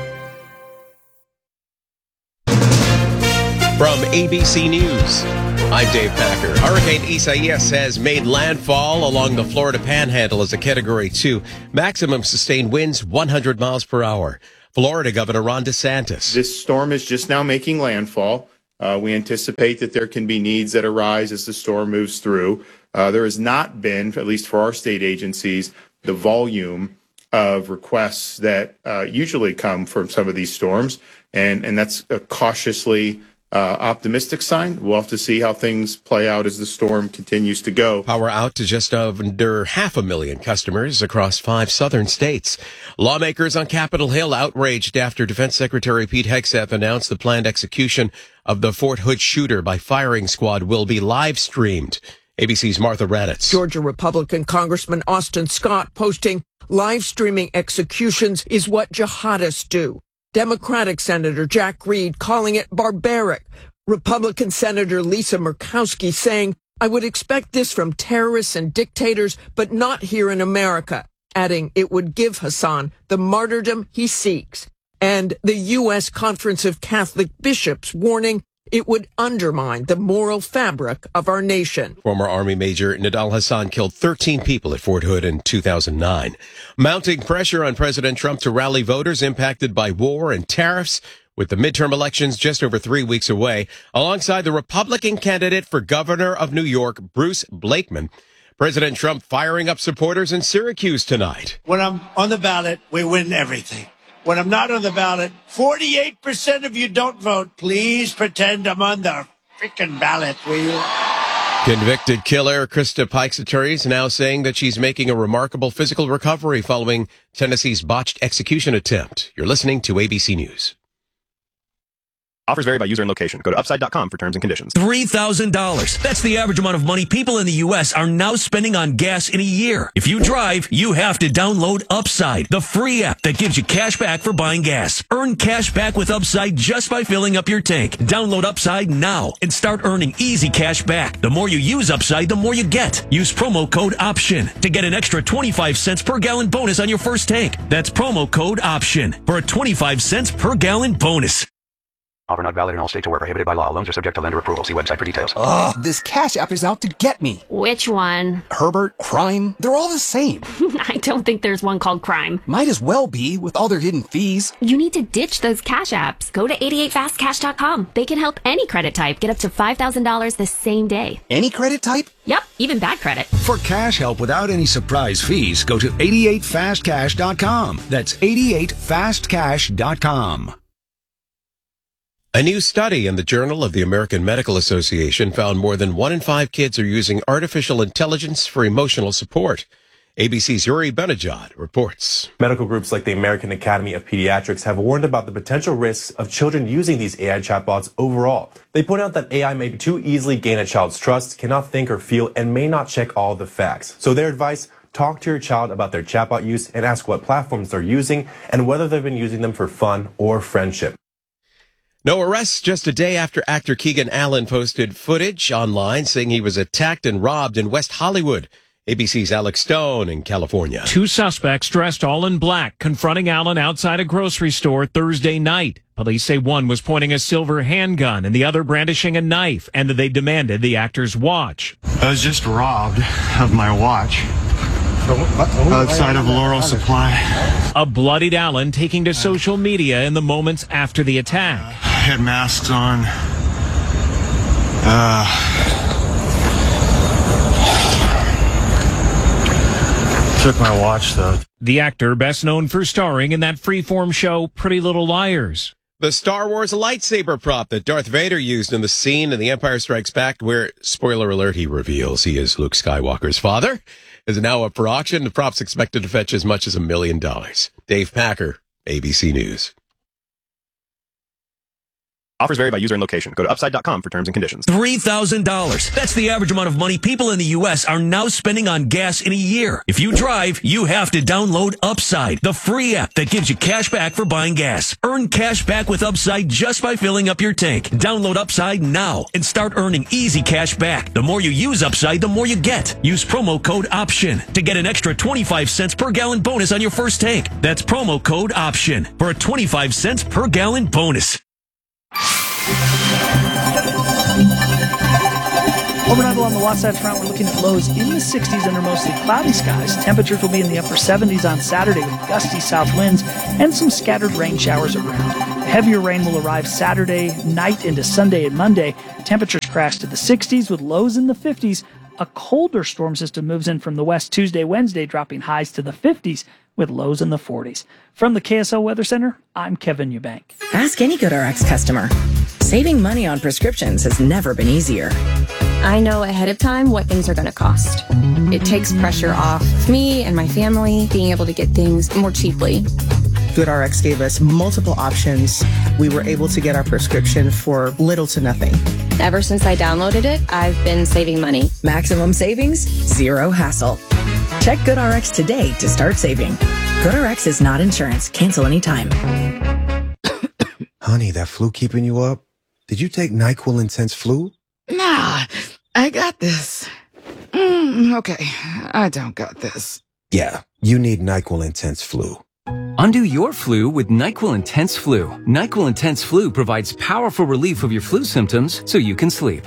From A B C News, I'm Dave Packer. Hurricane Isaias has made landfall along the Florida Panhandle as a Category two. Maximum sustained winds one hundred miles per hour. Florida Governor Ron DeSantis. This storm is just now making landfall. Uh, we anticipate that there can be needs that arise as the storm moves through. Uh, there has not been, at least for our state agencies, the volume of requests that uh, usually come from some of these storms, and, and that's a cautiously Uh, optimistic sign. We'll have to see how things play out as the storm continues to go. Power out to just under half a million customers across five southern states. Lawmakers on Capitol Hill outraged after Defense Secretary Pete Hegseth announced the planned execution of the Fort Hood shooter by firing squad will be live streamed. A B C's Martha Raddatz. Georgia Republican Congressman Austin Scott posting, live streaming executions is what jihadists do. Democratic Senator Jack Reed calling it barbaric. Republican Senator Lisa Murkowski saying, I would expect this from terrorists and dictators, but not here in America, adding it would give Hassan the martyrdom he seeks. And the U S Conference of Catholic Bishops warning it would undermine the moral fabric of our nation. Former Army Major Nidal Hassan killed thirteen people at Fort Hood in two thousand nine. Mounting pressure on President Trump to rally voters impacted by war and tariffs, with the midterm elections just over three weeks away, alongside the Republican candidate for governor of New York, Bruce Blakeman. President Trump firing up supporters in Syracuse tonight. When I'm on the ballot, we win everything. When I'm not on the ballot, forty-eight percent of you don't vote. Please pretend I'm on the freaking ballot, will you? Convicted killer Krista Pike's attorneys now saying that she's making a remarkable physical recovery following Tennessee's botched execution attempt. You're listening to A B C News. Offers vary by user and location. Go to upside dot com for terms and conditions. three thousand dollars. That's the average amount of money people in the U S are now spending on gas in a year. If you drive, you have to download Upside, the free app that gives you cash back for buying gas. Earn cash back with Upside just by filling up your tank. Download Upside now and start earning easy cash back. The more you use Upside, the more you get. Use promo code OPTION to get an extra twenty-five cents per gallon bonus on your first tank. That's promo code OPTION for a twenty-five cents per gallon bonus. Offer not valid in all states or where prohibited by law. Loans are subject to lender approval. See website for details. Ugh, this Cash App is out to get me. Which one? Herbert, Crime, they're all the same. I don't think there's one called Crime. Might as well be with all their hidden fees. You need to ditch those Cash Apps. Go to eighty-eight fast cash dot com. They can help any credit type get up to five thousand dollars the same day. Any credit type? Yep, even bad credit. For cash help without any surprise fees, go to eighty-eight fast cash dot com. That's eighty-eight fast cash dot com. A new study in the Journal of the American Medical Association found more than one in five kids are using artificial intelligence for emotional support. A B C's Yuri Benajad reports. Medical groups like the American Academy of Pediatrics have warned about the potential risks of children using these A I chatbots overall. They point out that A I may too easily gain a child's trust, cannot think or feel, and may not check all the facts. So their advice, talk to your child about their chatbot use and ask what platforms they're using and whether they've been using them for fun or friendship. No arrests just a day after actor Keegan Allen posted footage online saying he was attacked and robbed in West Hollywood. A B C's Alex Stone in California. Two suspects dressed all in black confronting Allen outside a grocery store Thursday night. Police say one was pointing a silver handgun and the other brandishing a knife, and that they demanded the actor's watch. I was just robbed of my watch outside of Laurel Supply. A bloodied Allen taking to social media in the moments after the attack. I had masks on. Uh, took my watch, though. The actor, best known for starring in that freeform show Pretty Little Liars. The Star Wars lightsaber prop that Darth Vader used in the scene in The Empire Strikes Back, where, spoiler alert, he reveals he is Luke Skywalker's father, is now up for auction. The prop's expected to fetch as much as a million dollars. Dave Packer, A B C News. Offers vary by user and location. Go to upside dot com for terms and conditions. three thousand dollars. That's the average amount of money people in the U S are now spending on gas in a year. If you drive, you have to download Upside, the free app that gives you cash back for buying gas. Earn cash back with Upside just by filling up your tank. Download Upside now and start earning easy cash back. The more you use Upside, the more you get. Use promo code OPTION to get an extra twenty-five cents per gallon bonus on your first tank. That's promo code OPTION for a twenty-five cents per gallon bonus. Overnight along the Wasatch Front, we're looking at lows in the sixties under mostly cloudy skies. Temperatures will be in the upper seventies on Saturday with gusty south winds and some scattered rain showers around. Heavier rain will arrive Saturday night into Sunday and Monday. Temperatures crash to the sixties with lows in the fifties. A colder storm system moves in from the west Tuesday, Wednesday, dropping highs to the fifties with lows in the forties. From the K S L Weather Center, I'm Kevin Eubank. Ask any GoodRx customer. Saving money on prescriptions has never been easier. I know ahead of time what things are going to cost. It takes pressure off me and my family being able to get things more cheaply. GoodRx gave us multiple options. We were able to get our prescription for little to nothing. Ever since I downloaded it, I've been saving money. Maximum savings, zero hassle. Check GoodRx today to start saving. GoodRx is not insurance. Cancel anytime. Honey, that flu keeping you up? Did you take NyQuil Intense Flu? Nah, I got this. Mm, okay, I don't got this. Yeah, you need NyQuil Intense Flu. Undo your flu with NyQuil Intense Flu. NyQuil Intense Flu provides powerful relief of your flu symptoms so you can sleep.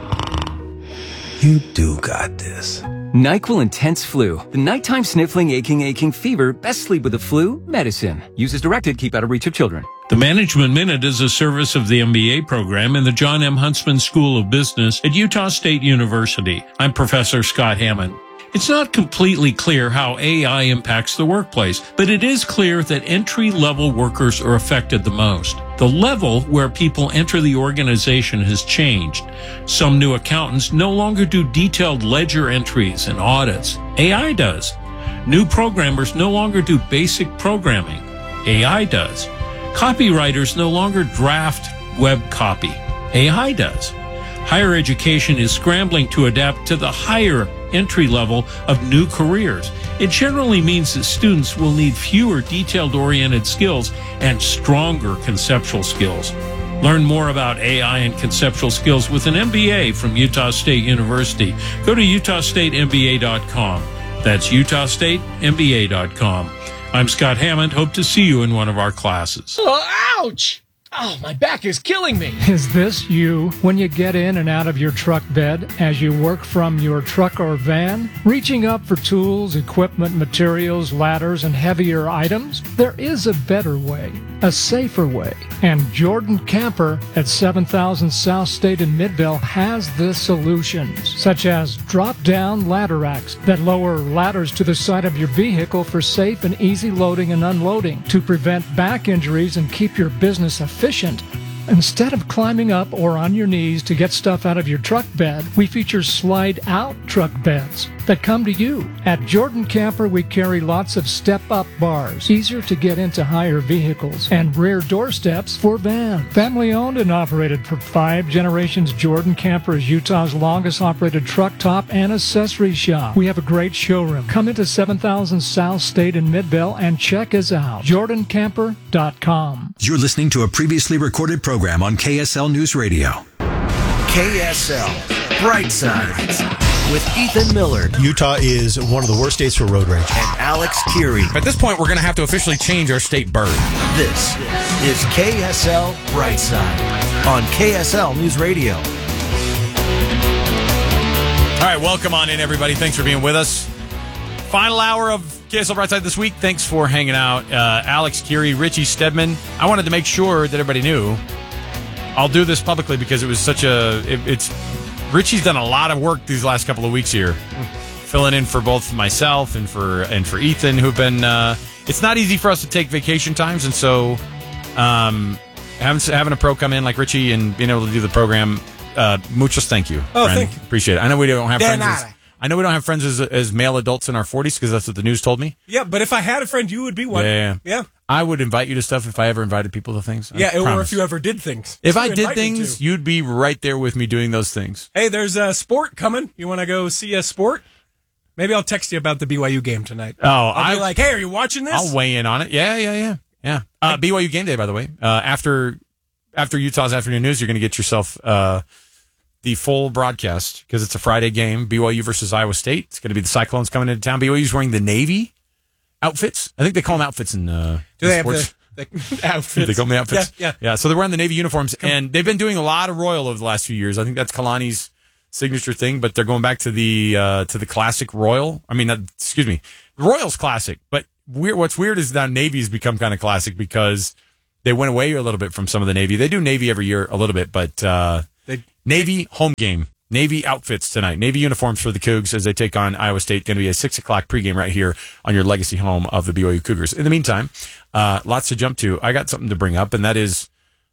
You do got this. NyQuil Intense Flu. The nighttime sniffling, aching, aching fever. Best sleep with the flu medicine. Use as directed. Keep out of reach of children. The Management Minute is a service of the M B A program in the John M. Huntsman School of Business at Utah State University. I'm Professor Scott Hammond. It's not completely clear how A I impacts the workplace, but it is clear that entry-level workers are affected the most. The level where people enter the organization has changed. Some new accountants no longer do detailed ledger entries and audits. A I does. New programmers no longer do basic programming. A I does. Copywriters no longer draft web copy. A I does. Higher education is scrambling to adapt to the higher entry level of new careers. It generally means that students will need fewer detailed-oriented skills and stronger conceptual skills. Learn more about A I and conceptual skills with an M B A from Utah State University. Go to utah state m b a dot com. That's utah state m b a dot com. I'm Scott Hammond. Hope to see you in one of our classes. Oh, ouch! Oh, my back is killing me. Is this you when you get in and out of your truck bed as you work from your truck or van? Reaching up for tools, equipment, materials, ladders, and heavier items? There is a better way, a safer way. And Jordan Camper at seven thousand South State in Midvale has the solutions, such as drop-down ladder racks that lower ladders to the side of your vehicle for safe and easy loading and unloading to prevent back injuries and keep your business efficient. Instead of climbing up or on your knees to get stuff out of your truck bed, we feature slide-out truck beds that come to you. At Jordan Camper, we carry lots of step-up bars, easier to get into higher vehicles, and rear door steps for vans. Family-owned and operated for five generations, Jordan Camper is Utah's longest-operated truck top and accessory shop. We have a great showroom. Come into seven thousand South State in Midvale and check us out. jordan camper dot com. You're listening to a previously recorded program on K S L News Radio. K S L Brightside with Ethan Millard. Utah is one of the worst states for road rage. And Alex Keary. At this point, we're going to have to officially change our state bird. This is K S L Brightside on K S L News Radio. All right, welcome on in, everybody. Thanks for being with us. Final hour of K S L Brightside this week. Thanks for hanging out. Uh, Alex Keary, Richie Stedman. I wanted to make sure that everybody knew. I'll do this publicly because it was such a... It, it's Richie's done a lot of work these last couple of weeks here, filling in for both myself and for and for Ethan, who've been... Uh, it's not easy for us to take vacation times, and so um, having, having a pro come in like Richie and being able to do the program, uh, muchos thank you. Oh, friend. thank you. Appreciate it. I know we don't have De friends nada. as, I know we don't have friends as, as male adults in our forties because that's what the news told me. Yeah, but if I had a friend, you would be one. Yeah. Yeah. I would invite you to stuff if I ever invited people to things. I Yeah, or promise. if you ever did things. If You I did invite me things, to. you'd be right there with me doing those things. Hey, there's a sport coming. You want to go see a sport? Maybe I'll text you about the B Y U game tonight. Oh, I'll be I- like, hey, are you watching this? I'll weigh in on it. Yeah, yeah, yeah, yeah. Uh, B Y U game day, by the way. Uh, after after Utah's afternoon news, you're going to get yourself uh, the full broadcast because it's a Friday game. B Y U versus Iowa State. It's going to be the Cyclones coming into town. B Y U's wearing the Navy outfits. I think they call them outfits in uh, Do in they have sports. the, the outfits? They call them the outfits. Yeah, yeah. yeah. So they're wearing the Navy uniforms, and they've been doing a lot of Royal over the last few years. I think that's Kalani's signature thing, but they're going back to the uh, to the classic Royal. I mean, uh, excuse me, the Royal's classic, but weird. What's weird is now Navy's become kind of classic because they went away a little bit from some of the Navy. They do Navy every year a little bit, but uh, They- Navy home game, Navy outfits tonight, Navy uniforms for the Cougs as they take on Iowa State. Going to be a six o'clock pregame right here on your legacy home of the B Y U Cougars. In the meantime, uh, lots to jump to. I got something to bring up, and that is,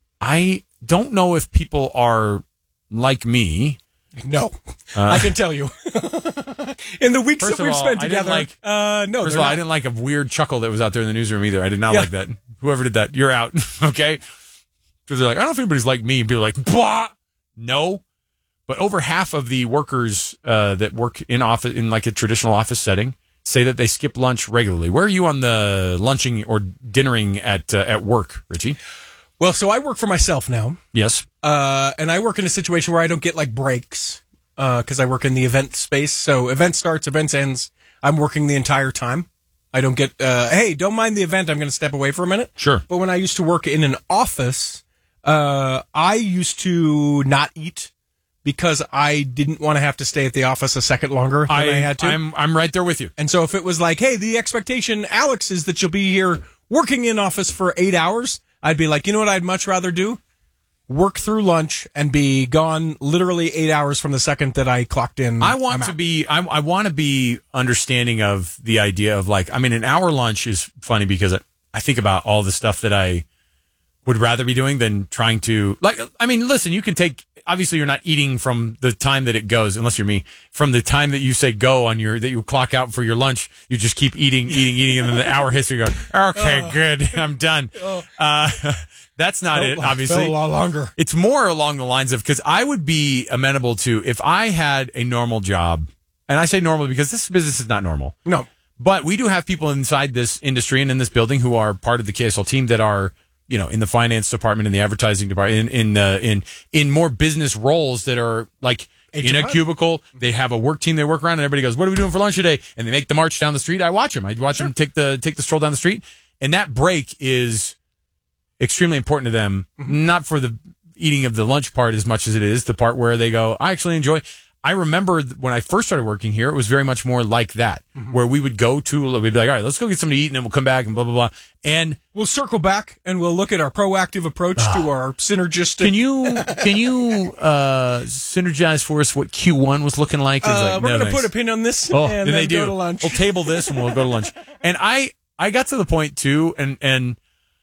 I don't know if people are like me. No, Uh, I can tell you. In the weeks First that of we've all, spent I didn't together, like- uh, no, First they're of all, I not. didn't like a weird chuckle that was out there in the newsroom either. I did not Yeah. like that. Whoever did that, you're out. Okay? Because they're like, I don't know if anybody's like me. And people are like, blah. No. But over half of the workers uh, that work in office in like a traditional office setting say that they skip lunch regularly. Where are you on the lunching or dinnering at uh, at work, Richie? Well, so I work for myself now. Yes. Uh, and I work in a situation where I don't get like breaks because I work in the event space. So event starts, event ends. I'm working the entire time. I don't get, uh, hey, don't mind the event. I'm going to step away for a minute. Sure. But when I used to work in an office, uh, I used to not eat because I didn't want to have to stay at the office a second longer than I, I, had to. I'm I'm right there with you. And so if it was like, hey, the expectation, Alex, is that you'll be here working in office for eight hours, I'd be like, you know what I'd much rather do? Work through lunch and be gone literally eight hours from the second that I clocked in. I want I'm to out. be I, I want to be understanding of the idea of like I mean an hour lunch is funny because I, I think about all the stuff that I would rather be doing than trying to like I mean listen you can take obviously you're not eating from the time that it goes unless you're me from the time that you say go on your that you clock out for your lunch you just keep eating eating eating and then the hour history goes okay Oh. good I'm done uh, that's not Felt it like- obviously felt a lot longer. it's more along the lines of because I would be amenable to if I had a normal job, and I say normal because this business is not normal. No, but we do have people inside this industry and in this building who are part of the K S L team that are, you know, in the finance department, in the advertising department, in in uh, in in more business roles that are like. In a H R? cubicle, they have a work team they work around, and everybody goes, "What are we doing for lunch today?" And they make the march down the street. I watch them. I watch them take the take the stroll down the street, and that break is extremely important to them. Not for the eating of the lunch part as much as it is the part where they go, "I actually enjoy." I remember th- when I first started working here, it was very much more like that, where we would go to, we'd be like, "All right, let's go get something to eat," and then we'll come back and blah blah blah. And we'll circle back and we'll look at our proactive approach to our synergistic. Can you can you uh, synergize for us what Q one was looking like? It was Uh, like, we're no, going to thanks. put a pin on this Oh, and then then they do. go to lunch. We'll table this and we'll go to lunch. And I I got to the point too, and and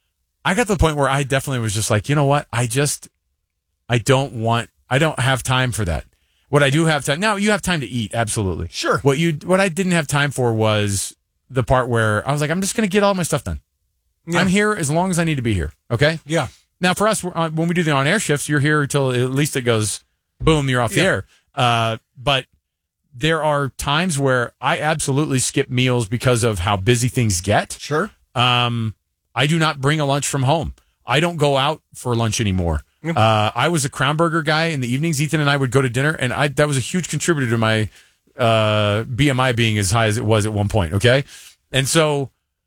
I got to the point where I definitely was just like, you know what? I just I don't want I don't have time for that. What I do have time now, you have time to eat, absolutely. Sure. What you what I didn't have time for was the part where I was like, I'm just going to get all my stuff done. Yeah. I'm here as long as I need to be here. Okay. Yeah. Now, for us, uh, when we do the on-air shifts, you're here until at least it goes, boom, you're off the Yeah. air. Uh, but there are times where I absolutely skip meals because of how busy things get. Sure. Um, I do not bring a lunch from home. I don't go out for lunch anymore. Uh, I was a Crown Burger guy in the evenings. Ethan and I would go to dinner, and I that was a huge contributor to my uh, B M I being as high as it was at one point. Okay, and so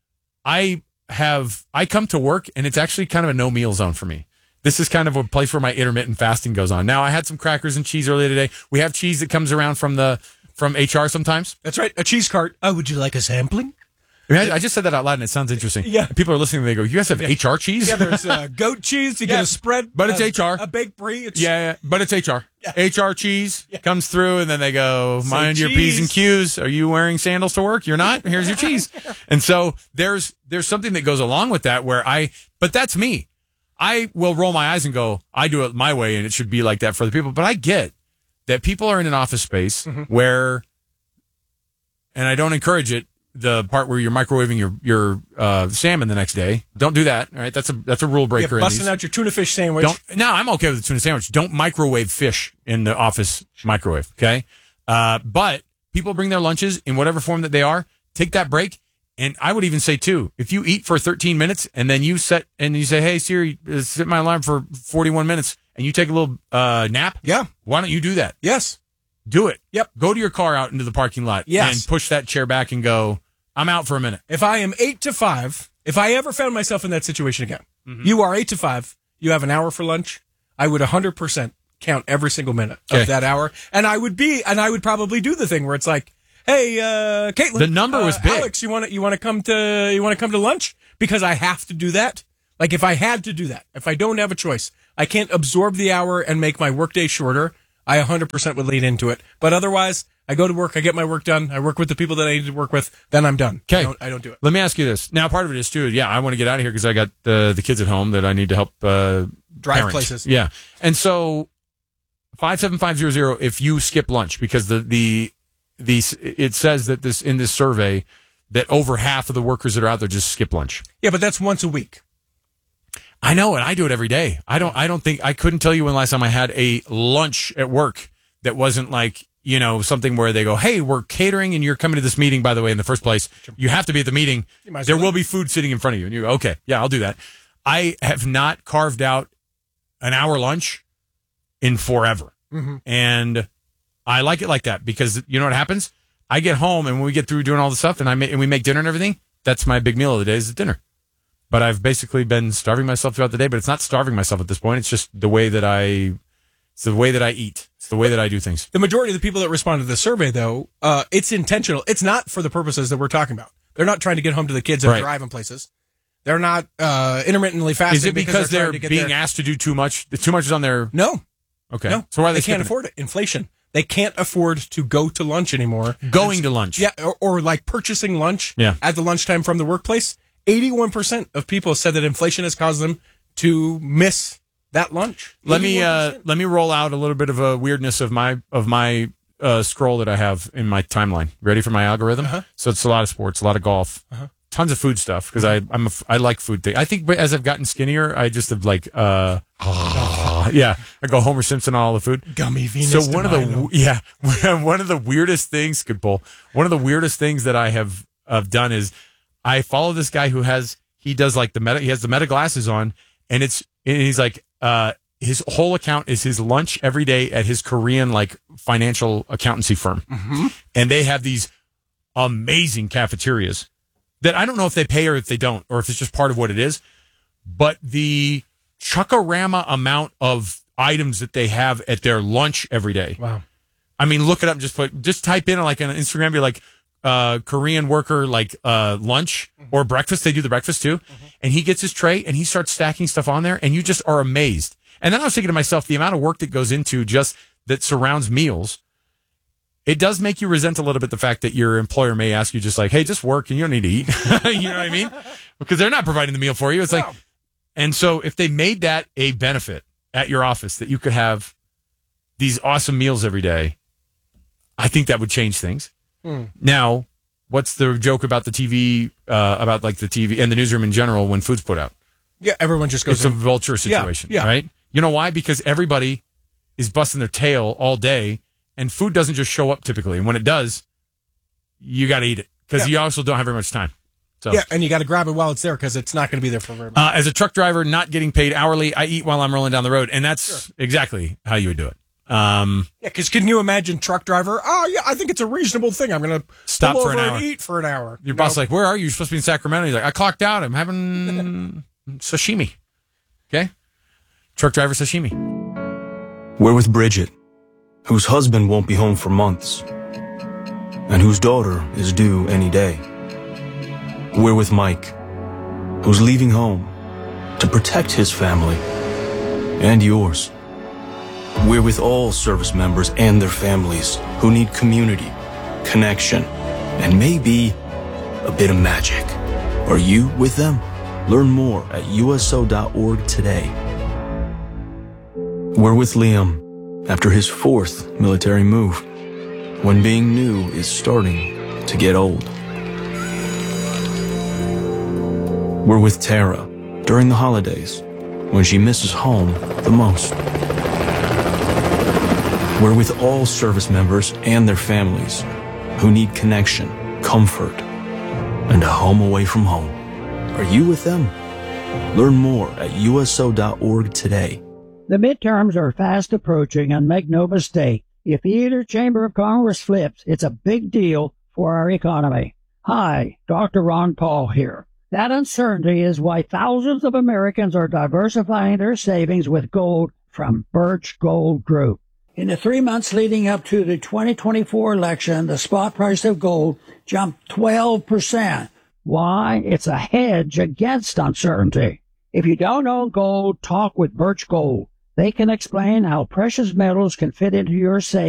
I have I come to work, and it's actually kind of a no meal zone for me. This is kind of a place where my intermittent fasting goes on. Now, I had some crackers and cheese earlier today. We have cheese that comes around from the from H R sometimes. That's right, a cheese cart. Oh, would you like a sampling? I, mean, I, I just said that out loud, and it sounds interesting. Yeah. People are listening, and they go, "You guys have Yeah. H R cheese?" Yeah, there's uh, goat cheese. You Yeah. get a spread, But it's uh, H R. a baked brie. It's, Yeah, yeah, but it's H R. Yeah. H R cheese comes through, and then they go, Say mind your P's and cheese. Q's. Are you wearing sandals to work? You're not? Here's your cheese. And so there's there's something that goes along with that where I, but that's me. I will roll my eyes and go, I do it my way, and it should be like that for the people. But I get that people are in an office space Mm-hmm. where and I don't encourage it. The part where you're microwaving your your uh, salmon the next day, don't do that. All right, that's a that's a rule breaker. Yeah, busting out your tuna fish sandwich. Don't, no, I'm okay with the tuna sandwich. Don't microwave fish in the office microwave. Okay, uh, but people bring their lunches in whatever form that they are. Take that break, and I would even say too, if you eat for thirteen minutes and then you set and you say, "Hey Siri, set my alarm for forty-one minutes," and you take a little uh, nap. Yeah, why don't you do that? Yes, do it. Yep, go to your car out into the parking lot. Yes, and push that chair back and go. I'm out for a minute. If I am eight to five, if I ever found myself in that situation again, mm-hmm. you are eight to five, you have an hour for lunch, I would one hundred percent count every single minute okay. of that hour. And I would be, and I would probably do the thing where it's like, hey, uh, Caitlin. The number was uh, big. Alex, you want to, you want to come to, you want to come to lunch? Because I have to do that. Like if I had to do that, if I don't have a choice, I can't absorb the hour and make my workday shorter. I one hundred percent would lean into it. But otherwise, I go to work, I get my work done, I work with the people that I need to work with, then I'm done. Okay. I don't, I don't do it. Let me ask you this. Now, part of it is, too, yeah, I want to get out of here because I got the, the kids at home that I need to help uh, drive parent. places. Yeah. And so, five seven five zero zero, if you skip lunch, because the, the, the it says that this in this survey that over half of the workers that are out there just skip lunch. Yeah, but that's once a week. I know, and I do it every day. I don't, I don't think, I couldn't tell you when last time I had a lunch at work that wasn't like, you know, something where they go, hey, we're catering and you're coming to this meeting, by the way, in the first place. You have to be at the meeting. There will be food sitting in front of you. And you go, okay, yeah, I'll do that. I have not carved out an hour lunch in forever. Mm-hmm. And I like it like that because you know what happens? I get home and when we get through doing all the stuff and I ma- and we make dinner and everything, that's my big meal of the day is the dinner. But I've basically been starving myself throughout the day, but it's not starving myself at this point. It's just the way that I, it's the way that I eat. It's the way that I do things. The majority of the people that respond to the survey, though, uh, it's intentional. It's not for the purposes that we're talking about. They're not trying to get home to the kids and right. driving places. They're not uh, intermittently fasting. Is it because, because they're, they're being their... asked to do too much? Too much is on their... No. Okay. No. So why are they, they can't afford it? it? Inflation. They can't afford to go to lunch anymore. Going to lunch. Yeah, or, or like purchasing lunch yeah. at the lunchtime from the workplace. eighty-one percent of people said that inflation has caused them to miss that lunch. Let me uh, let me roll out a little bit of a weirdness of my of my uh, scroll that I have in my timeline. Ready for my algorithm? Uh-huh. So it's a lot of sports, a lot of golf, uh-huh. tons of food stuff because I I'm a, I like food thing. I think as I've gotten skinnier, I just have like uh yeah, I go Homer Simpson on all the food. Gummy Venus. So one of the yeah one of the weirdest things, good pull. One of the weirdest things that I have have done is I follow this guy who has he does like the meta he has the meta glasses on and it's and he's like. Uh, his whole account is his lunch every day at his Korean like financial accountancy firm, mm-hmm. and they have these amazing cafeterias that I don't know if they pay or if they don't, or if it's just part of what it is. But the chuckarama amount of items that they have at their lunch every day. Wow! I mean, look it up. Just put just type in like on Instagram, be like uh, Korean worker like uh, lunch mm-hmm. or breakfast. They do the breakfast too. Mm-hmm. And he gets his tray and he starts stacking stuff on there and you just are amazed. And then I was thinking to myself, the amount of work that goes into just that surrounds meals, it does make you resent a little bit the fact that your employer may ask you just like, hey, just work and you don't need to eat. You know what I mean? Because they're not providing the meal for you. It's like, and so if they made that a benefit at your office that you could have these awesome meals every day, I think that would change things. Hmm. Now, what's the joke about the T V, uh, about like the T V and the newsroom in general when food's put out? Yeah, everyone just goes. It's in. a vulture situation, yeah, yeah. right? You know why? Because everybody is busting their tail all day, and food doesn't just show up typically. And when it does, you got to eat it because yeah. you also don't have very much time. So yeah, and you got to grab it while it's there because it's not going to be there for very much. Uh, as a truck driver, not getting paid hourly, I eat while I'm rolling down the road, and that's sure. exactly how you would do it. Um, yeah, because can you imagine truck driver? Oh, yeah, I think it's a reasonable thing. I'm going to stop for an hour and eat for an hour. Your boss is like, where are you? You're supposed to be in Sacramento. He's like, I clocked out. I'm having sashimi. Okay? Truck driver sashimi. We're with Bridget, whose husband won't be home for months, and whose daughter is due any day. We're with Mike, who's leaving home to protect his family and yours. We're with all service members and their families who need community, connection, and maybe a bit of magic. Are you with them? Learn more at U S O dot org today. We're with Liam after his fourth military move, when being new is starting to get old. We're with Tara during the holidays when she misses home the most. We're with all service members and their families who need connection, comfort, and a home away from home. Are you with them? Learn more at U S O dot org today. The midterms are fast approaching, and make no mistake, if either chamber of Congress flips, it's a big deal for our economy. Hi, Doctor Ron Paul here. That uncertainty is why thousands of Americans are diversifying their savings with gold from Birch Gold Group. In the three months leading up to the twenty twenty-four election, the spot price of gold jumped twelve percent. Why? It's a hedge against uncertainty. If you don't own gold, talk with Birch Gold. They can explain how precious metals can fit into your savings.